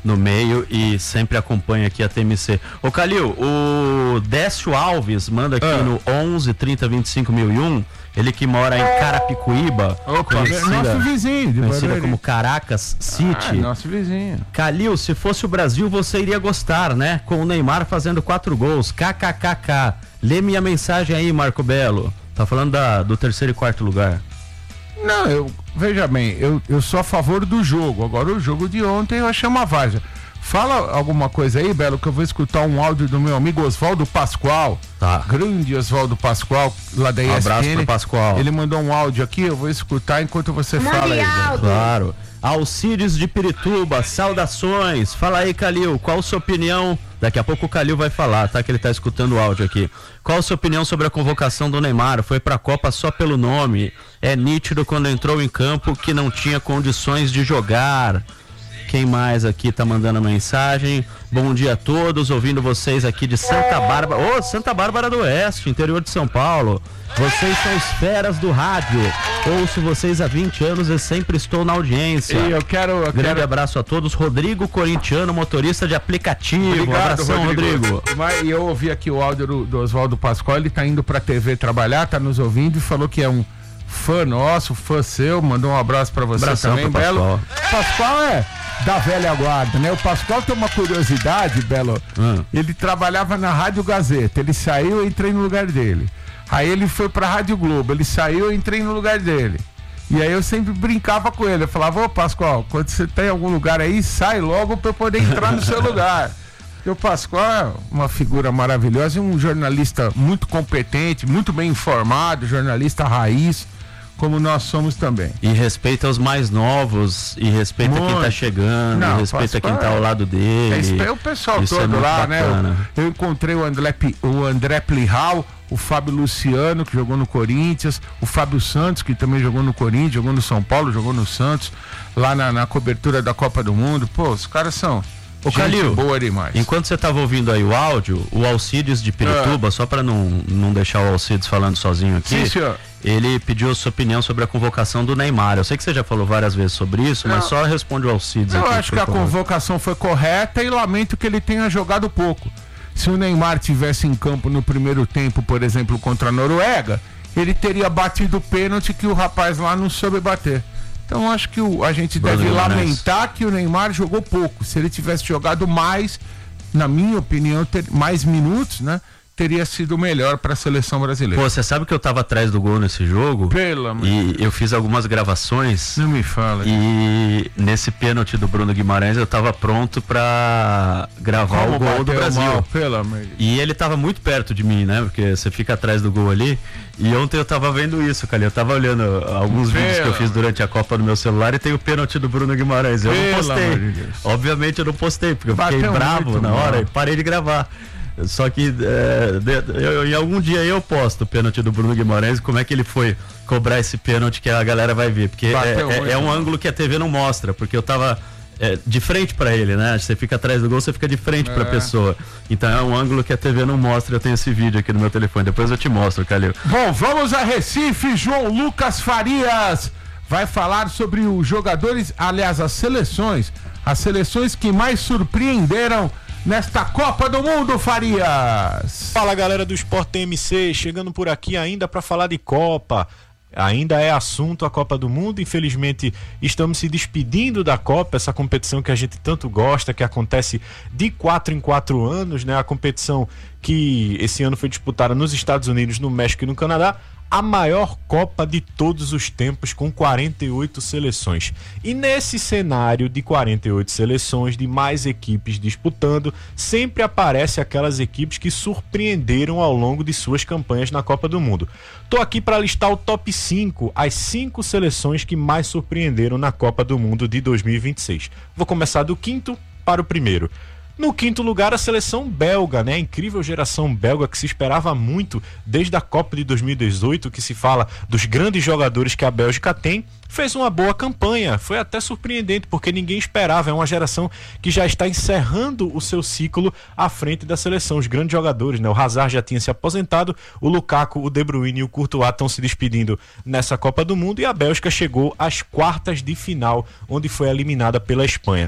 no meio e sempre acompanha aqui a T M C. Ô Calil, o Décio Alves manda aqui ah. no onze trinta vinte e cinco mil e um, ele que mora em Carapicuíba, Opa, nosso vizinho, de conhecida como Caracas City. Ah, nosso vizinho. Calil, se fosse o Brasil, você iria gostar, né? Com o Neymar fazendo quatro gols, kkkk. Lê minha mensagem aí, Marco Belo. Tá falando da, do terceiro e quarto lugar. Não, eu, veja bem, eu, eu sou a favor do jogo. Agora o jogo de ontem eu achei uma várzea. Fala alguma coisa aí, Belo, que eu vou escutar um áudio do meu amigo Oswaldo Pascoal. Tá. Grande Oswaldo Pascoal, lá da E S P N. Um abraço pro Pascoal. Ele mandou um áudio aqui, eu vou escutar enquanto você Mande fala aí. áudio. Claro. Alcides de Pirituba, saudações. Fala aí, Calil, qual a sua opinião? Daqui a pouco o Calil vai falar, tá? Que ele tá escutando o áudio aqui. Qual a sua opinião sobre a convocação do Neymar? Foi pra Copa só pelo nome. É nítido quando entrou em campo que não tinha condições de jogar. Quem mais aqui tá mandando mensagem? Bom dia a todos, ouvindo vocês aqui de Santa Bárbara. Ô, oh, Santa Bárbara do Oeste, interior de São Paulo. Vocês são os feras do rádio. Ouço vocês há vinte anos e sempre estou na audiência. E eu quero. Eu Grande quero... abraço a todos. Rodrigo Corintiano, motorista de aplicativo. Obrigado, um abração, Rodrigo. Rodrigo. E eu ouvi aqui o áudio do, do Oswaldo Pascoal, ele tá indo pra T V trabalhar, tá nos ouvindo e falou que é um fã nosso, fã seu. Mandou um abraço pra você Abração também, Belo. Pascoal. Pascoal é da velha guarda, né? O Pascoal tem uma curiosidade, Belo. Hum. Ele trabalhava na Rádio Gazeta. Ele saiu, eu entrei no lugar dele. Aí ele foi pra Rádio Globo. Ele saiu, eu entrei no lugar dele. E aí eu sempre brincava com ele. Eu falava, ô Pascoal, quando você tá em algum lugar aí, sai logo pra eu poder entrar no seu lugar. Porque o Pascoal é uma figura maravilhosa e um jornalista muito competente, muito bem informado, jornalista raiz, como nós somos também. E respeita os mais novos, e respeita muito. Quem tá chegando, não, e respeita Pascoal, quem tá ao lado dele. É o pessoal isso todo é lá, bacana. né? Eu, eu encontrei o André, o André Plihal, o Fábio Luciano, que jogou no Corinthians, o Fábio Santos, que também jogou no Corinthians, jogou no São Paulo, jogou no Santos, lá na, na cobertura da Copa do Mundo. Pô, os caras são... Ô Calil, boa demais. Enquanto você estava ouvindo aí o áudio, o Alcides de Pirituba, é. só para não, não deixar o Alcides falando sozinho aqui, Sim, senhor. Ele pediu a sua opinião sobre a convocação do Neymar. Eu sei que você já falou várias vezes sobre isso, não. mas só responde o Alcides. Eu aqui, acho que a convocação foi correta e lamento que ele tenha jogado pouco. Se o Neymar tivesse em campo no primeiro tempo, por exemplo, contra a Noruega, ele teria batido o pênalti que o rapaz lá não soube bater. Então acho que o, a gente deve Bruno lamentar Nunes. Que o Neymar jogou pouco. Se ele tivesse jogado mais, na minha opinião, ter, mais minutos, né? Teria sido melhor para a seleção brasileira. Pô, você sabe que eu tava atrás do gol nesse jogo? Pelo amor. E eu fiz algumas gravações. Não me fala. E nesse pênalti do Bruno Guimarães eu tava pronto para gravar Como o gol do Brasil. Mal, pelo amor. E ele tava muito perto de mim, né? Porque você fica atrás do gol ali. E ontem eu tava vendo isso, cara. Eu tava olhando alguns pelo vídeos que eu fiz durante a Copa no meu celular e tem o pênalti do Bruno Guimarães. Eu pelo não postei. De Obviamente eu não postei, porque eu Bateu fiquei bravo na hora mal. E parei de gravar. Só que é, de, eu, em algum dia eu posto o pênalti do Bruno Guimarães, como é que ele foi cobrar esse pênalti que a galera vai ver, porque é, é, é um ângulo que a T V não mostra, porque eu tava é, de frente pra ele, né? Você fica atrás do gol, você fica de frente é. pra pessoa. Então é um ângulo que a T V não mostra. Eu tenho esse vídeo aqui no meu telefone, depois eu te mostro, Calil. Bom, vamos a Recife. João Lucas Farias vai falar sobre os jogadores, aliás, as seleções, as seleções que mais surpreenderam nesta Copa do Mundo, Farias. Fala, galera do Sport T M C, chegando por aqui ainda para falar de Copa. Ainda é assunto a Copa do Mundo, infelizmente estamos se despedindo da Copa, essa competição que a gente tanto gosta, que acontece de quatro em quatro anos, né? A competição que esse ano foi disputada nos Estados Unidos, no México e no Canadá, a maior Copa de todos os tempos, com quarenta e oito seleções. E nesse cenário de quarenta e oito seleções, de mais equipes disputando, sempre aparece aquelas equipes que surpreenderam ao longo de suas campanhas na Copa do Mundo. Tô aqui para listar o top cinco, as cinco seleções que mais surpreenderam na Copa do Mundo de dois mil e vinte e seis. Vou começar do quinto para o primeiro. No quinto lugar, a seleção belga, né? A incrível geração belga que se esperava muito desde a Copa de dois mil e dezoito, que se fala dos grandes jogadores que a Bélgica tem, fez uma boa campanha. Foi até surpreendente, porque ninguém esperava. É uma geração que já está encerrando o seu ciclo à frente da seleção. Os grandes jogadores, né? O Hazard já tinha se aposentado, o Lukaku, o De Bruyne e o Courtois estão se despedindo nessa Copa do Mundo, e a Bélgica chegou às quartas de final, onde foi eliminada pela Espanha.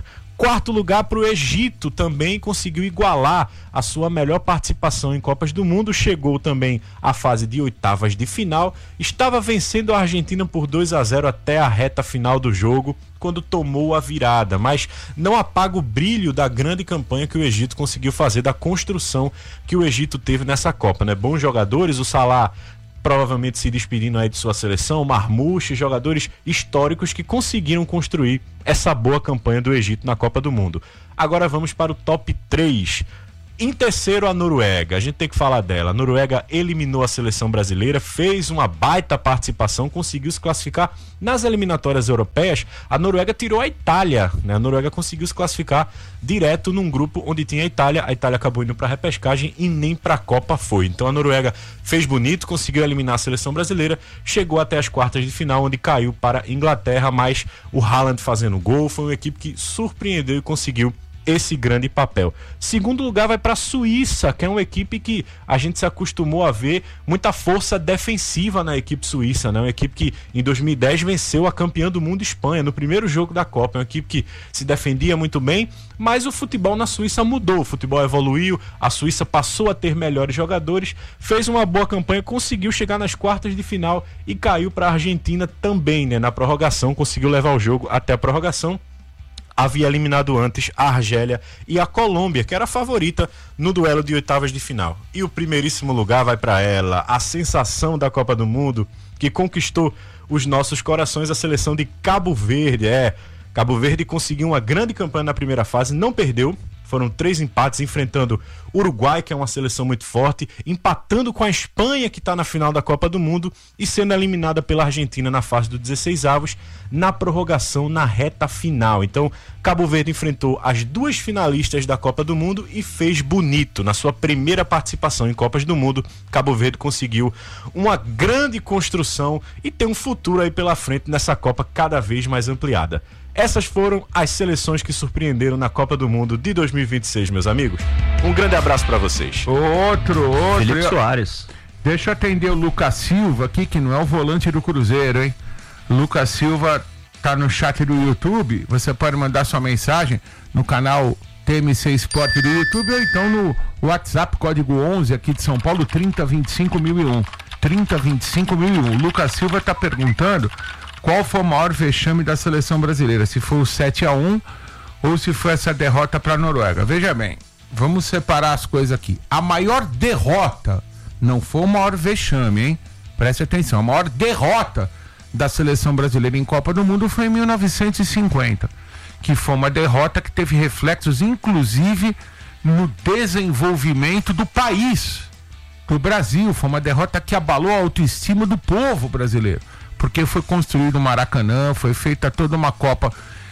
Quarto lugar para o Egito, também conseguiu igualar a sua melhor participação em Copas do Mundo, chegou também à fase de oitavas de final, estava vencendo a Argentina por dois a zero até a reta final do jogo, quando tomou a virada, mas não apaga o brilho da grande campanha que o Egito conseguiu fazer, da construção que o Egito teve nessa Copa, né? Bons jogadores, o Salah provavelmente se despedindo aí de sua seleção, o Marmouche, jogadores históricos que conseguiram construir essa boa campanha do Egito na Copa do Mundo. Agora vamos para o top três. Em terceiro, a Noruega. A gente tem que falar dela. A Noruega eliminou a seleção brasileira, fez uma baita participação, conseguiu se classificar nas eliminatórias europeias. A Noruega tirou a Itália, né? A Noruega conseguiu se classificar direto num grupo onde tinha a Itália. A Itália acabou indo para a repescagem e nem para a Copa foi. Então a Noruega fez bonito, conseguiu eliminar a seleção brasileira, chegou até as quartas de final, onde caiu para a Inglaterra, mas o Haaland fazendo gol. Foi uma equipe que surpreendeu e conseguiu esse grande papel. Segundo lugar vai para a Suíça, que é uma equipe que a gente se acostumou a ver muita força defensiva na equipe suíça, né? Uma equipe que em dois mil e dez venceu a campeã do mundo Espanha no primeiro jogo da Copa. É uma equipe que se defendia muito bem, mas o futebol na Suíça mudou, o futebol evoluiu, a Suíça passou a ter melhores jogadores, fez uma boa campanha, conseguiu chegar nas quartas de final e caiu para a Argentina também, né? Na prorrogação, conseguiu levar o jogo até a prorrogação. Havia eliminado antes a Argélia e a Colômbia, que era a favorita no duelo de oitavas de final. E o primeiríssimo lugar vai para ela, a sensação da Copa do Mundo, que conquistou os nossos corações, a seleção de Cabo Verde. É, Cabo Verde conseguiu uma grande campanha na primeira fase, não perdeu. Foram três empates, enfrentando o Uruguai, que é uma seleção muito forte, empatando com a Espanha, que está na final da Copa do Mundo, e sendo eliminada pela Argentina na fase dos dezesseis avos, na prorrogação, na reta final. Então, Cabo Verde enfrentou as duas finalistas da Copa do Mundo e fez bonito. Na sua primeira participação em Copas do Mundo, Cabo Verde conseguiu uma grande construção e tem um futuro aí pela frente nessa Copa cada vez mais ampliada. Essas foram as seleções que surpreenderam na Copa do Mundo de dois mil e vinte e seis, meus amigos. Um grande abraço pra vocês. Outro, outro. Felipe Soares. Deixa eu atender o Lucas Silva aqui, que não é o volante do Cruzeiro, hein? Lucas Silva tá no chat do YouTube. Você pode mandar sua mensagem no canal T M C Esporte do YouTube ou então no WhatsApp, código onze aqui de São Paulo, trinta, vinte e cinco mil e um. trinta, vinte e cinco mil e um. O Lucas Silva tá perguntando qual foi o maior vexame da seleção brasileira, se foi o sete a um ou se foi essa derrota para a Noruega. Veja bem, vamos separar as coisas aqui. A maior derrota não foi o maior vexame, hein? Preste atenção, a maior derrota da seleção brasileira em Copa do Mundo foi em mil novecentos e cinquenta, que foi uma derrota que teve reflexos, inclusive, no desenvolvimento do país, do Brasil. Foi uma derrota que abalou a autoestima do povo brasileiro, porque foi construído o Maracanã, foi feita toda uma Copa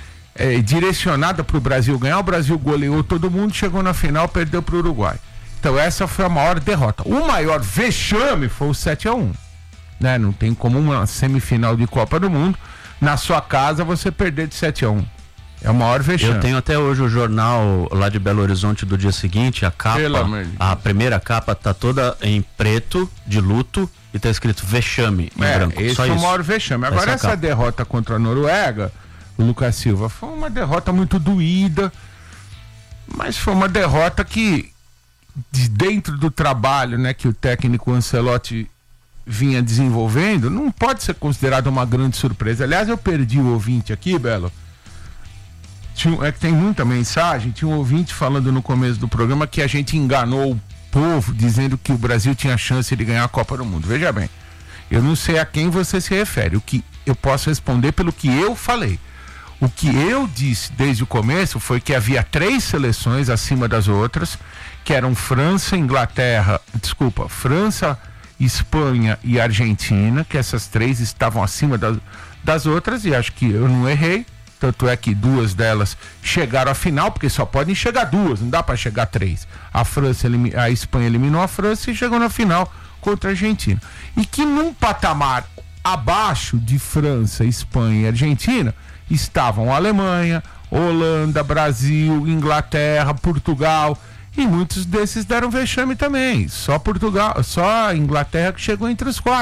é, direcionada para o Brasil ganhar. O Brasil goleou todo mundo, chegou na final, perdeu para o Uruguai. Então essa foi a maior derrota. O maior vexame foi o sete a um, né? Não tem como uma semifinal de Copa do Mundo na sua casa você perder de sete a um. É o maior vexame. Eu tenho até hoje o jornal lá de Belo Horizonte do dia seguinte, a capa, a primeira capa tá toda em preto, de luto, e tá escrito vexame em é, branco. Esse Só foi isso. o maior vexame. Agora essa, essa derrota contra a Noruega, o Lucas Silva, foi uma derrota muito doída, mas foi uma derrota que, de dentro do trabalho, né, que o técnico Ancelotti vinha desenvolvendo, não pode ser considerado uma grande surpresa. Aliás, eu perdi o ouvinte aqui, Belo. Tinha, é que tem muita mensagem. Tinha um ouvinte falando no começo do programa que a gente enganou o povo dizendo que o Brasil tinha chance de ganhar a Copa do Mundo. Veja bem, eu não sei a quem você se refere. O que eu posso responder pelo que eu falei. O que eu disse desde o começo foi que havia três seleções acima das outras, que eram França, Inglaterra, desculpa, França, Espanha e Argentina, que essas três estavam acima das, das outras, e acho que eu não errei. Tanto é que duas delas chegaram à final, porque só podem chegar duas, não dá para chegar três. A França, a Espanha eliminou a França e chegou na final contra a Argentina. E que num patamar abaixo de França, Espanha e Argentina estavam a Alemanha, Holanda, Brasil, Inglaterra, Portugal, e muitos desses deram vexame também. Só Portugal, só a Inglaterra que chegou entre os quatro.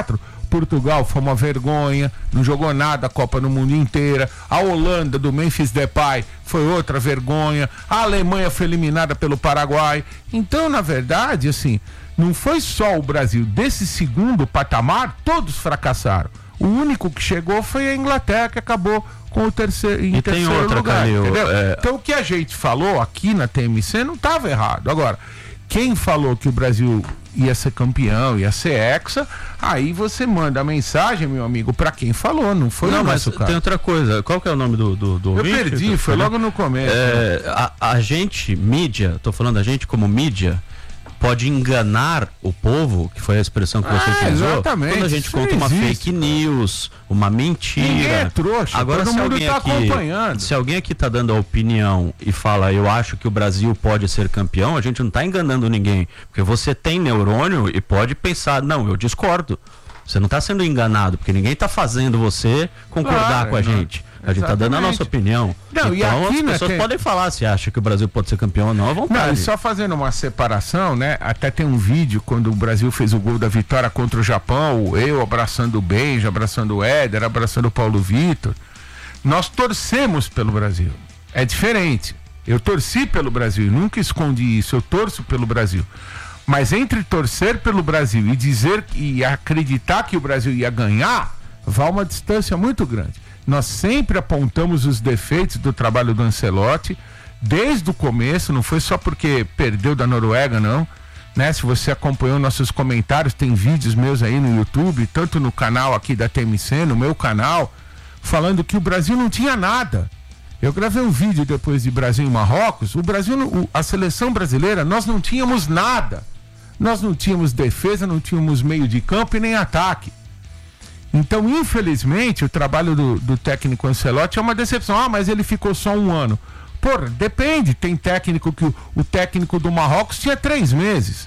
Portugal foi uma vergonha, não jogou nada a Copa no mundo inteira. A Holanda do Memphis Depay foi outra vergonha. A Alemanha foi eliminada pelo Paraguai. Então, na verdade, assim, não foi só o Brasil. Desse segundo patamar, todos fracassaram. O único que chegou foi a Inglaterra, que acabou com o terceiro, em e terceiro tem outra, lugar. Calil, é... Então, o que a gente falou aqui na T M C não estava errado. Agora, quem falou que o Brasil ia ser campeão, ia ser hexa, aí você manda a mensagem, meu amigo, pra quem falou, não foi não, o mas nosso cara. Tem outra coisa, qual que é o nome do, do, do Eu ouvinte? perdi, foi logo no começo. É, a, a gente, mídia, tô falando a gente como mídia, pode enganar o povo, que foi a expressão que você Ah, utilizou, exatamente, quando a gente isso conta uma existe. fake news, uma mentira. Ninguém é trouxa, Agora, todo se mundo alguém tá aqui, acompanhando. se alguém aqui tá dando a opinião e fala, eu acho que o Brasil pode ser campeão, a gente não tá enganando ninguém, porque você tem neurônio e pode pensar, não, eu discordo. Você não tá sendo enganado, porque ninguém tá fazendo você concordar Claro, com a não. gente. A gente tá dando a nossa opinião. Não, e então aqui, as né, pessoas tem- podem falar se acha que o Brasil pode ser campeão ou não, à vontade. Não, e só fazendo uma separação, né? Até tem um vídeo quando o Brasil fez o gol da vitória contra o Japão, eu abraçando o Benja, abraçando o Éder, abraçando o Paulo Vitor. Nós torcemos pelo Brasil. É diferente. Eu torci pelo Brasil, nunca escondi isso, eu torço pelo Brasil. Mas entre torcer pelo Brasil e dizer e acreditar que o Brasil ia ganhar, vai uma distância muito grande. Nós sempre apontamos os defeitos do trabalho do Ancelotti, desde o começo, não foi só porque perdeu da Noruega, não. Né? Se você acompanhou nossos comentários, tem vídeos meus aí no YouTube, tanto no canal aqui da T M C, no meu canal, falando que o Brasil não tinha nada. Eu gravei um vídeo depois de Brasil e Marrocos, o Brasil, o- a seleção brasileira, nós não tínhamos nada. Nós não tínhamos defesa, não tínhamos meio de campo e nem ataque. Então, infelizmente, o trabalho do, do técnico Ancelotti é uma decepção. Ah, mas ele ficou só um ano. Pô, depende. Tem técnico que o, o técnico do Marrocos tinha três meses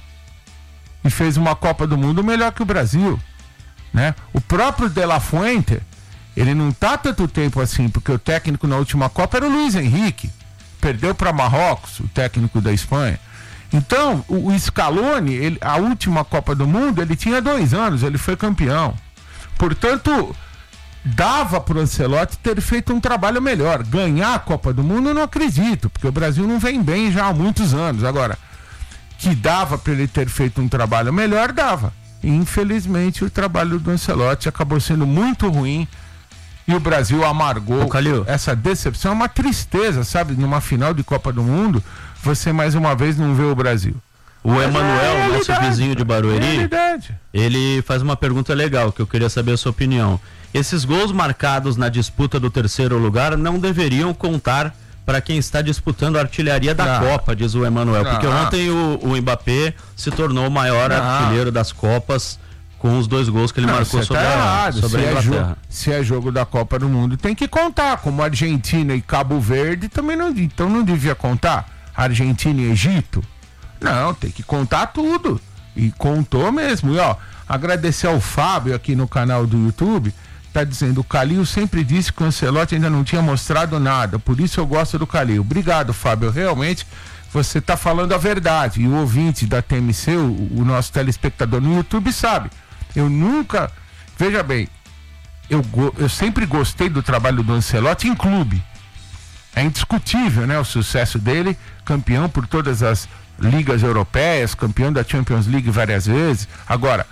e fez uma Copa do Mundo melhor que o Brasil, né? O próprio De La Fuente, ele não tá tanto tempo assim, porque o técnico na última Copa era o Luiz Henrique. Perdeu para Marrocos, o técnico da Espanha. Então, o, o Scaloni, ele, a última Copa do Mundo, ele tinha dois anos, ele foi campeão. Portanto, dava para o Ancelotti ter feito um trabalho melhor. Ganhar a Copa do Mundo eu não acredito, porque o Brasil não vem bem já há muitos anos. Agora, que dava para ele ter feito um trabalho melhor, dava. E, infelizmente, o trabalho do Ancelotti acabou sendo muito ruim e o Brasil amargou Ô, Calil. essa decepção. É uma tristeza, sabe? Numa final de Copa do Mundo, você mais uma vez não vê o Brasil. O Emanuel, É nosso realidade, vizinho de Barueri, realidade. ele faz uma pergunta legal, que eu queria saber a sua opinião. Esses gols marcados na disputa do terceiro lugar não deveriam contar para quem está disputando a artilharia da Não. Copa, diz o Emanuel. Porque Não. ontem o, o Mbappé se tornou o maior Não. artilheiro das Copas com os dois gols que ele Não, marcou você sobre, tá a, errado. sobre Se a é, Inglaterra. jogo, se é jogo da Copa do Mundo, tem que contar. Como Argentina e Cabo Verde também não, então não devia contar. Argentina e Egito. Não, tem que contar tudo. E contou mesmo. E ó, agradecer ao Fábio aqui no canal do YouTube. Tá dizendo, o Calil sempre disse que o Ancelotti ainda não tinha mostrado nada. Por isso eu gosto do Calil. Obrigado, Fábio. Realmente você tá falando a verdade. E o ouvinte da T M C, o, o nosso telespectador no YouTube, sabe. Eu nunca. Veja bem, eu, go- eu sempre gostei do trabalho do Ancelotti em clube. É indiscutível, né? O sucesso dele, campeão por todas as ligas europeias, campeão da Champions League várias vezes. Agora,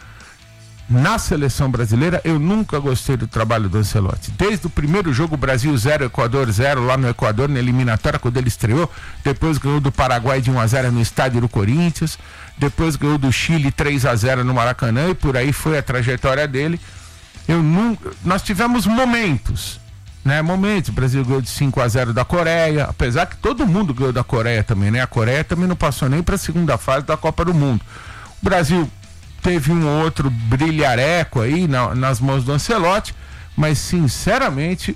na seleção brasileira, eu nunca gostei do trabalho do Ancelotti. Desde o primeiro jogo, Brasil zero, Equador zero, lá no Equador, na eliminatória, quando ele estreou. Depois ganhou do Paraguai de um a zero no estádio do Corinthians. Depois ganhou do Chile três a zero no Maracanã, e por aí foi a trajetória dele. Eu nunca... Nós tivemos momentos, né? Momentos. O Brasil ganhou de cinco a zero da Coreia, apesar que todo mundo ganhou da Coreia também, né? A Coreia também não passou nem para a segunda fase da Copa do Mundo. O Brasil teve um ou outro brilhareco aí na, nas mãos do Ancelotti, mas sinceramente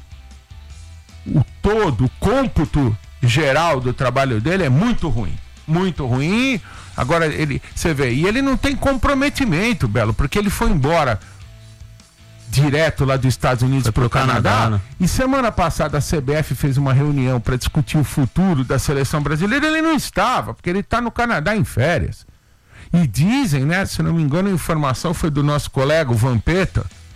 o todo, o cômputo geral do trabalho dele é muito ruim, muito ruim. Agora ele, você vê, e ele não tem comprometimento, Belo, porque ele foi embora direto lá dos Estados Unidos para o Canadá, Canadá, né? E semana passada a C B F fez uma reunião para discutir o futuro da seleção brasileira. Ele não estava, porque ele está no Canadá em férias. E dizem, né, se não me engano, a informação foi do nosso colega, o Vampeta,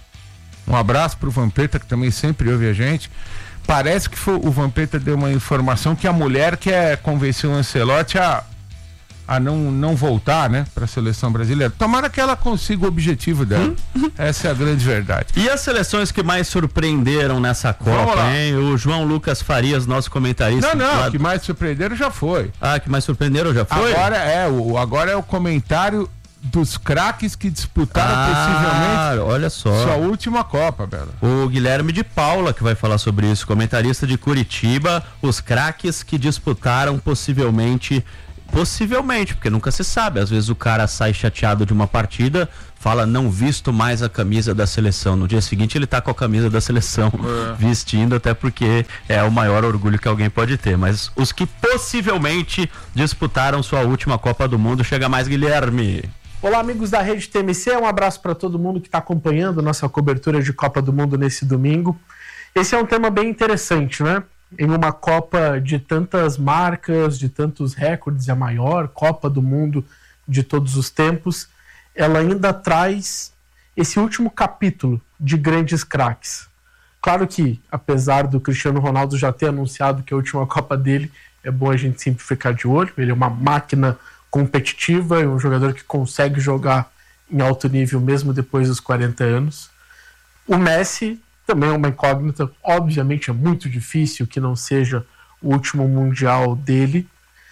Um abraço pro Vampeta, que também sempre ouve a gente. Parece que foi, o Vampeta deu uma informação que a mulher quer convencer o Ancelotti a, a não, não voltar, né, para a seleção brasileira. Tomara que ela consiga o objetivo dela. Essa é a grande verdade. E as seleções que mais surpreenderam nessa Copa, hein? O João Lucas Farias, nosso comentarista. Não, não, lá... o que mais surpreenderam já foi. Ah, que mais surpreenderam já foi? Agora é o, agora é o comentário dos craques que disputaram ah, possivelmente olha só. sua última Copa, Bela. O Guilherme de Paula que vai falar sobre isso, comentarista de Curitiba, os craques que disputaram possivelmente, possivelmente, porque nunca se sabe, às vezes o cara sai chateado de uma partida, fala não visto mais a camisa da seleção, no dia seguinte ele tá com a camisa da seleção é. vestindo, até porque é o maior orgulho que alguém pode ter, mas os que possivelmente disputaram sua última Copa do Mundo, chega mais, Guilherme. Olá, amigos da Rede T M C, um abraço para todo mundo que está acompanhando nossa cobertura de Copa do Mundo nesse domingo. Esse é um tema bem interessante, né? Em uma Copa de tantas marcas, de tantos recordes, a maior Copa do Mundo de todos os tempos, ela ainda traz esse último capítulo de grandes craques. Claro que, apesar do Cristiano Ronaldo já ter anunciado que a última Copa dele, é bom a gente sempre ficar de olho, ele é uma máquina competitiva, é um jogador que consegue jogar em alto nível mesmo depois dos quarenta anos. O Messi também é uma incógnita, obviamente é muito difícil que não seja o último Mundial dele,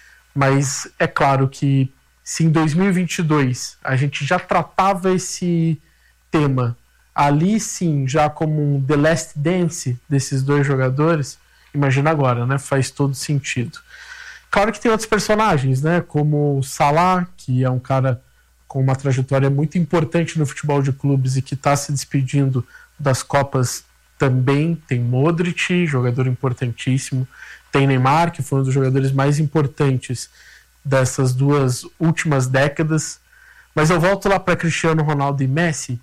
mas é claro que se em dois mil e vinte e dois a gente já tratava esse tema ali sim já como um The Last Dance desses dois jogadores, imagina agora, né? Faz todo sentido. Claro que tem outros personagens, né? Como o Salah, que é um cara com uma trajetória muito importante no futebol de clubes e que está se despedindo das Copas também. Tem Modric, jogador importantíssimo. Tem Neymar, que foi um dos jogadores mais importantes dessas duas últimas décadas. Mas eu volto lá para Cristiano Ronaldo e Messi,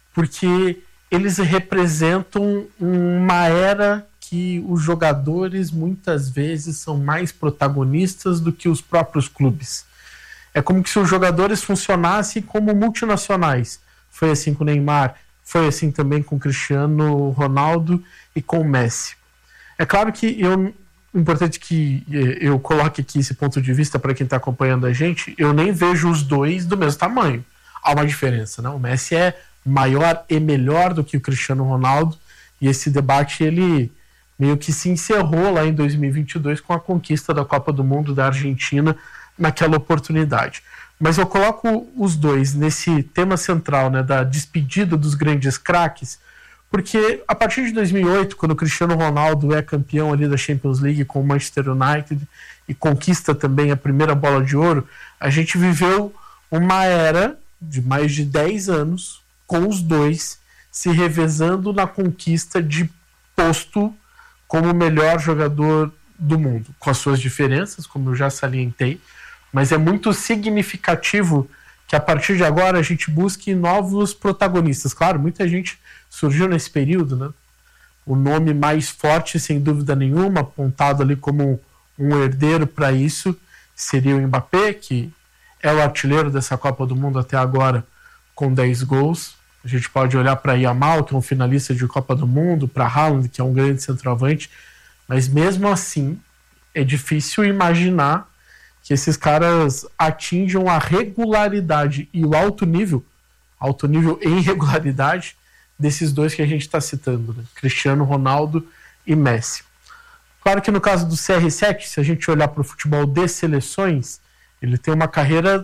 porque eles representam uma era que os jogadores muitas vezes são mais protagonistas do que os próprios clubes. É como se os jogadores funcionassem como multinacionais. Foi assim com o Neymar, foi assim também com o Cristiano Ronaldo e com o Messi. É claro que eu, importante que eu coloque aqui esse ponto de vista para quem está acompanhando a gente, eu nem vejo os dois do mesmo tamanho. Há uma diferença, né? O Messi é maior e melhor do que o Cristiano Ronaldo, e esse debate ele meio que se encerrou lá em dois mil e vinte e dois com a conquista da Copa do Mundo da Argentina naquela oportunidade. Mas eu coloco os dois nesse tema central, né, da despedida dos grandes craques, porque a partir de dois mil e oito, quando o Cristiano Ronaldo é campeão ali da Champions League com o Manchester United e conquista também a primeira bola de ouro, a gente viveu uma era de mais de dez anos com os dois se revezando na conquista de posto como o melhor jogador do mundo, com as suas diferenças, como eu já salientei, mas é muito significativo que a partir de agora a gente busque novos protagonistas. Claro, muita gente surgiu nesse período, né? O nome mais forte, sem dúvida nenhuma, apontado ali como um herdeiro para isso, seria o Mbappé, que é o artilheiro dessa Copa do Mundo até agora, com dez gols. A gente pode olhar para Yamal, que é um finalista de Copa do Mundo, para Haaland, que é um grande centroavante, mas mesmo assim é difícil imaginar que esses caras atinjam a regularidade e o alto nível, alto nível em regularidade, desses dois que a gente está citando, né? Cristiano Ronaldo e Messi. Claro que no caso do C R sete, se a gente olhar para o futebol de seleções, ele tem uma carreira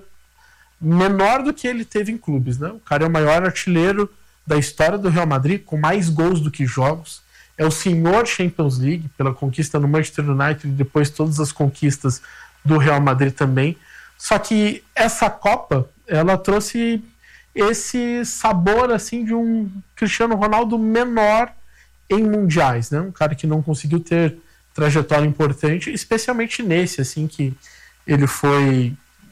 menor do que ele teve em clubes, né? O cara é o maior artilheiro da história do Real Madrid, com mais gols do que jogos. É o senhor Champions League, pela conquista no Manchester United e depois todas as conquistas do Real Madrid também. Só que essa Copa, ela trouxe esse sabor assim de um Cristiano Ronaldo menor em mundiais, né? Um cara que não conseguiu ter trajetória importante, especialmente nesse, assim, que ele foi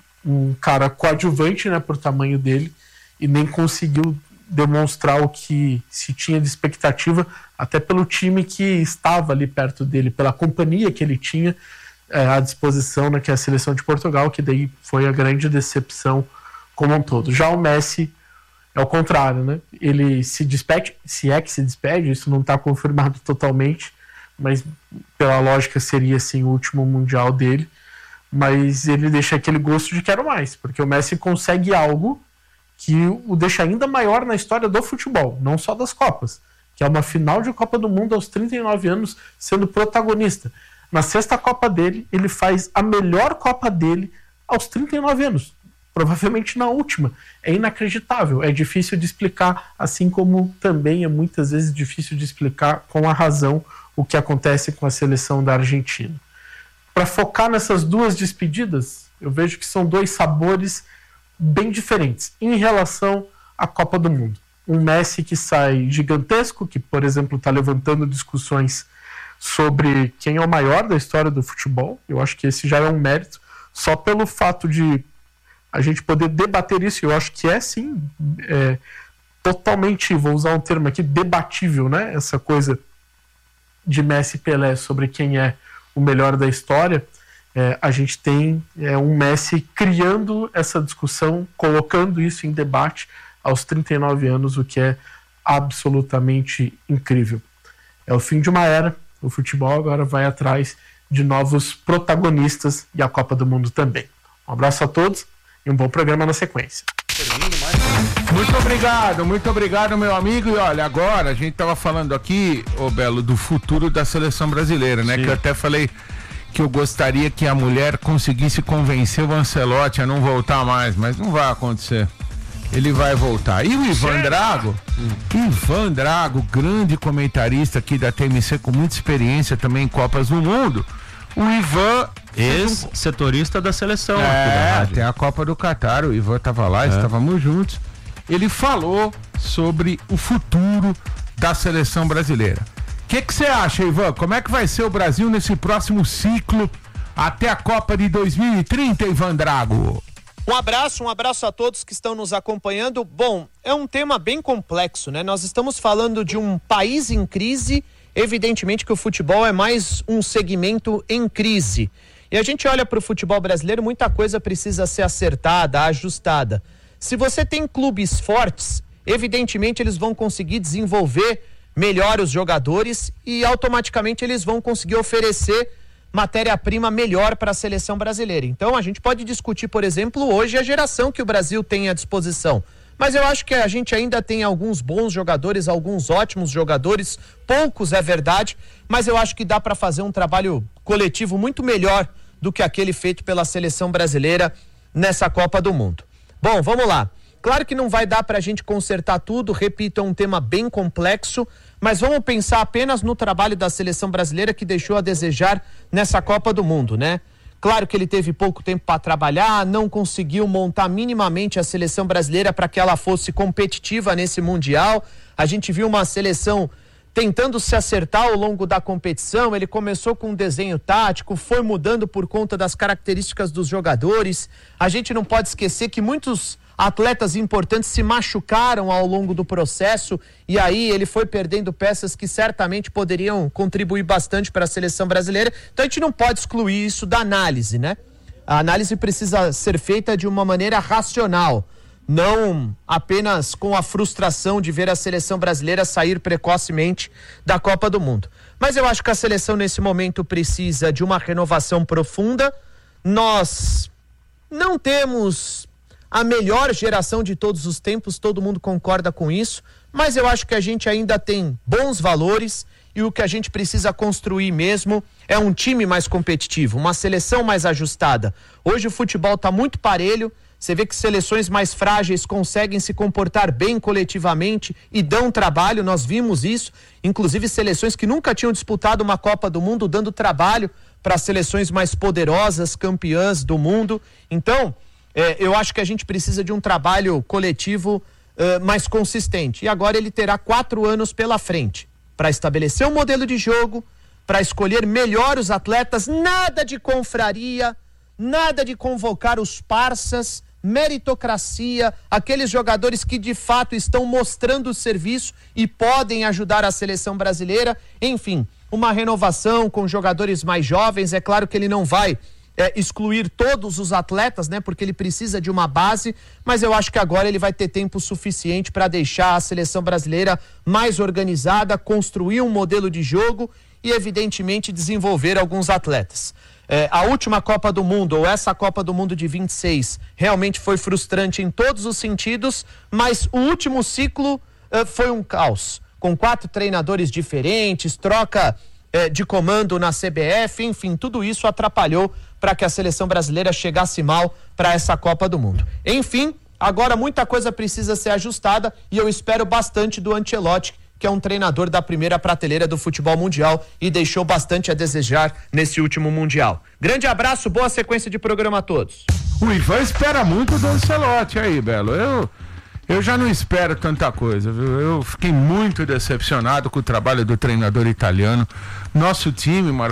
um cara coadjuvante, né, por tamanho dele, e nem conseguiu demonstrar o que se tinha de expectativa, até pelo time que estava ali perto dele, pela companhia que ele tinha é, à disposição, né, que é a seleção de Portugal, que daí foi a grande decepção como um todo. Já o Messi, É o contrário, né? Ele se despede, se é que se despede, isso não está confirmado totalmente, mas pela lógica seria assim o último Mundial dele, mas ele deixa aquele gosto de quero mais, porque o Messi consegue algo que o deixa ainda maior na história do futebol, não só das Copas, que é uma final de Copa do Mundo aos trinta e nove anos sendo protagonista. Na sexta Copa dele, ele faz a melhor Copa dele aos trinta e nove anos. Provavelmente na última. É inacreditável, é difícil de explicar, assim como também é muitas vezes difícil de explicar com a razão o que acontece com a seleção da Argentina. Para focar nessas duas despedidas, eu vejo que são dois sabores bem diferentes em relação à Copa do Mundo. Um Messi que sai gigantesco, que, por exemplo, está levantando discussões sobre quem é o maior da história do futebol. Eu acho que esse já é um mérito, só pelo fato de a gente poder debater isso. Eu acho que é, sim, é, totalmente, vou usar um termo aqui, debatível, né? Essa coisa de Messi e Pelé sobre quem é o melhor da história. É, a gente tem é, um Messi criando essa discussão, colocando isso em debate aos trinta e nove anos, o que é absolutamente incrível. É o fim de uma era, o futebol agora vai atrás de novos protagonistas e a Copa do Mundo também. Um abraço a todos e um bom programa na sequência. Muito obrigado, muito obrigado, meu amigo. E olha, agora a gente estava falando aqui, ô Belo, do futuro da seleção brasileira, né? Sim. Que eu até falei que eu gostaria que a mulher conseguisse convencer o Ancelotti a não voltar mais, mas não vai acontecer. Ele vai voltar. E o Ivan Drago, hum. Ivan Drago, grande comentarista aqui da T M C, com muita experiência também em Copas do Mundo. O Ivan, ex-setorista da seleção. É, tem a Copa do Catar, o Ivan estava lá, é. estávamos juntos. Ele falou sobre o futuro da seleção brasileira. O que que você acha, Ivan? Como é que vai ser o Brasil nesse próximo ciclo até a Copa de dois mil e trinta, Ivan Drago? Um abraço, um abraço a todos que estão nos acompanhando. Bom, é um tema bem complexo, né? Nós estamos falando de um país em crise. Evidentemente que o futebol é mais um segmento em crise. E a gente olha para o futebol brasileiro, muita coisa precisa ser acertada, ajustada. Se você tem clubes fortes, evidentemente eles vão conseguir desenvolver melhor os jogadores e automaticamente eles vão conseguir oferecer matéria-prima melhor para a seleção brasileira. Então a gente pode discutir, por exemplo, hoje a geração que o Brasil tem à disposição. Mas eu acho que a gente ainda tem alguns bons jogadores, alguns ótimos jogadores, poucos é verdade, mas eu acho que dá para fazer um trabalho coletivo muito melhor do que aquele feito pela seleção brasileira nessa Copa do Mundo. Bom, vamos lá. Claro que não vai dar para a gente consertar tudo, repito, é um tema bem complexo, mas vamos pensar apenas no trabalho da seleção brasileira que deixou a desejar nessa Copa do Mundo, né? Claro que ele teve pouco tempo para trabalhar, não conseguiu montar minimamente a seleção brasileira para que ela fosse competitiva nesse Mundial. A gente viu uma seleção tentando se acertar ao longo da competição. Ele começou com um desenho tático, foi mudando por conta das características dos jogadores. A gente não pode esquecer que muitos atletas importantes se machucaram ao longo do processo e aí ele foi perdendo peças que certamente poderiam contribuir bastante para a seleção brasileira. Então a gente não pode excluir isso da análise, né? A análise precisa ser feita de uma maneira racional, não apenas com a frustração de ver a seleção brasileira sair precocemente da Copa do Mundo. Mas eu acho que a seleção nesse momento precisa de uma renovação profunda. Nós não temos a melhor geração de todos os tempos, todo mundo concorda com isso, mas eu acho que a gente ainda tem bons valores e o que a gente precisa construir mesmo é um time mais competitivo, uma seleção mais ajustada. Hoje o futebol está muito parelho, você vê que seleções mais frágeis conseguem se comportar bem coletivamente e dão trabalho, nós vimos isso, inclusive seleções que nunca tinham disputado uma Copa do Mundo dando trabalho para seleções mais poderosas, campeãs do mundo. Então, É, eu acho que a gente precisa de um trabalho coletivo uh, mais consistente. E agora ele terá quatro anos pela frente para estabelecer um modelo de jogo, para escolher melhor os atletas, nada de confraria, nada de convocar os parças, meritocracia, aqueles jogadores que de fato estão mostrando o serviço e podem ajudar a seleção brasileira. Enfim, uma renovação com jogadores mais jovens. É claro que ele não vai é, excluir todos os atletas, né? Porque ele precisa de uma base, mas eu acho que agora ele vai ter tempo suficiente para deixar a seleção brasileira mais organizada, construir um modelo de jogo e, evidentemente, desenvolver alguns atletas. É, a última Copa do Mundo, ou essa Copa do Mundo de vinte e seis, realmente foi frustrante em todos os sentidos, mas o último ciclo uh, foi um caos, com quatro treinadores diferentes, troca uh, de comando na C B F, enfim, tudo isso atrapalhou para que a seleção brasileira chegasse mal para essa Copa do Mundo. Enfim, agora muita coisa precisa ser ajustada e eu espero bastante do Ancelotti, que é um treinador da primeira prateleira do futebol mundial e deixou bastante a desejar nesse último Mundial. Grande abraço, boa sequência de programa a todos. O Ivan espera muito do Ancelotti aí, Belo. Eu, eu já não espero tanta coisa, viu? Eu fiquei muito decepcionado com o trabalho do treinador italiano. Nosso time, Marcos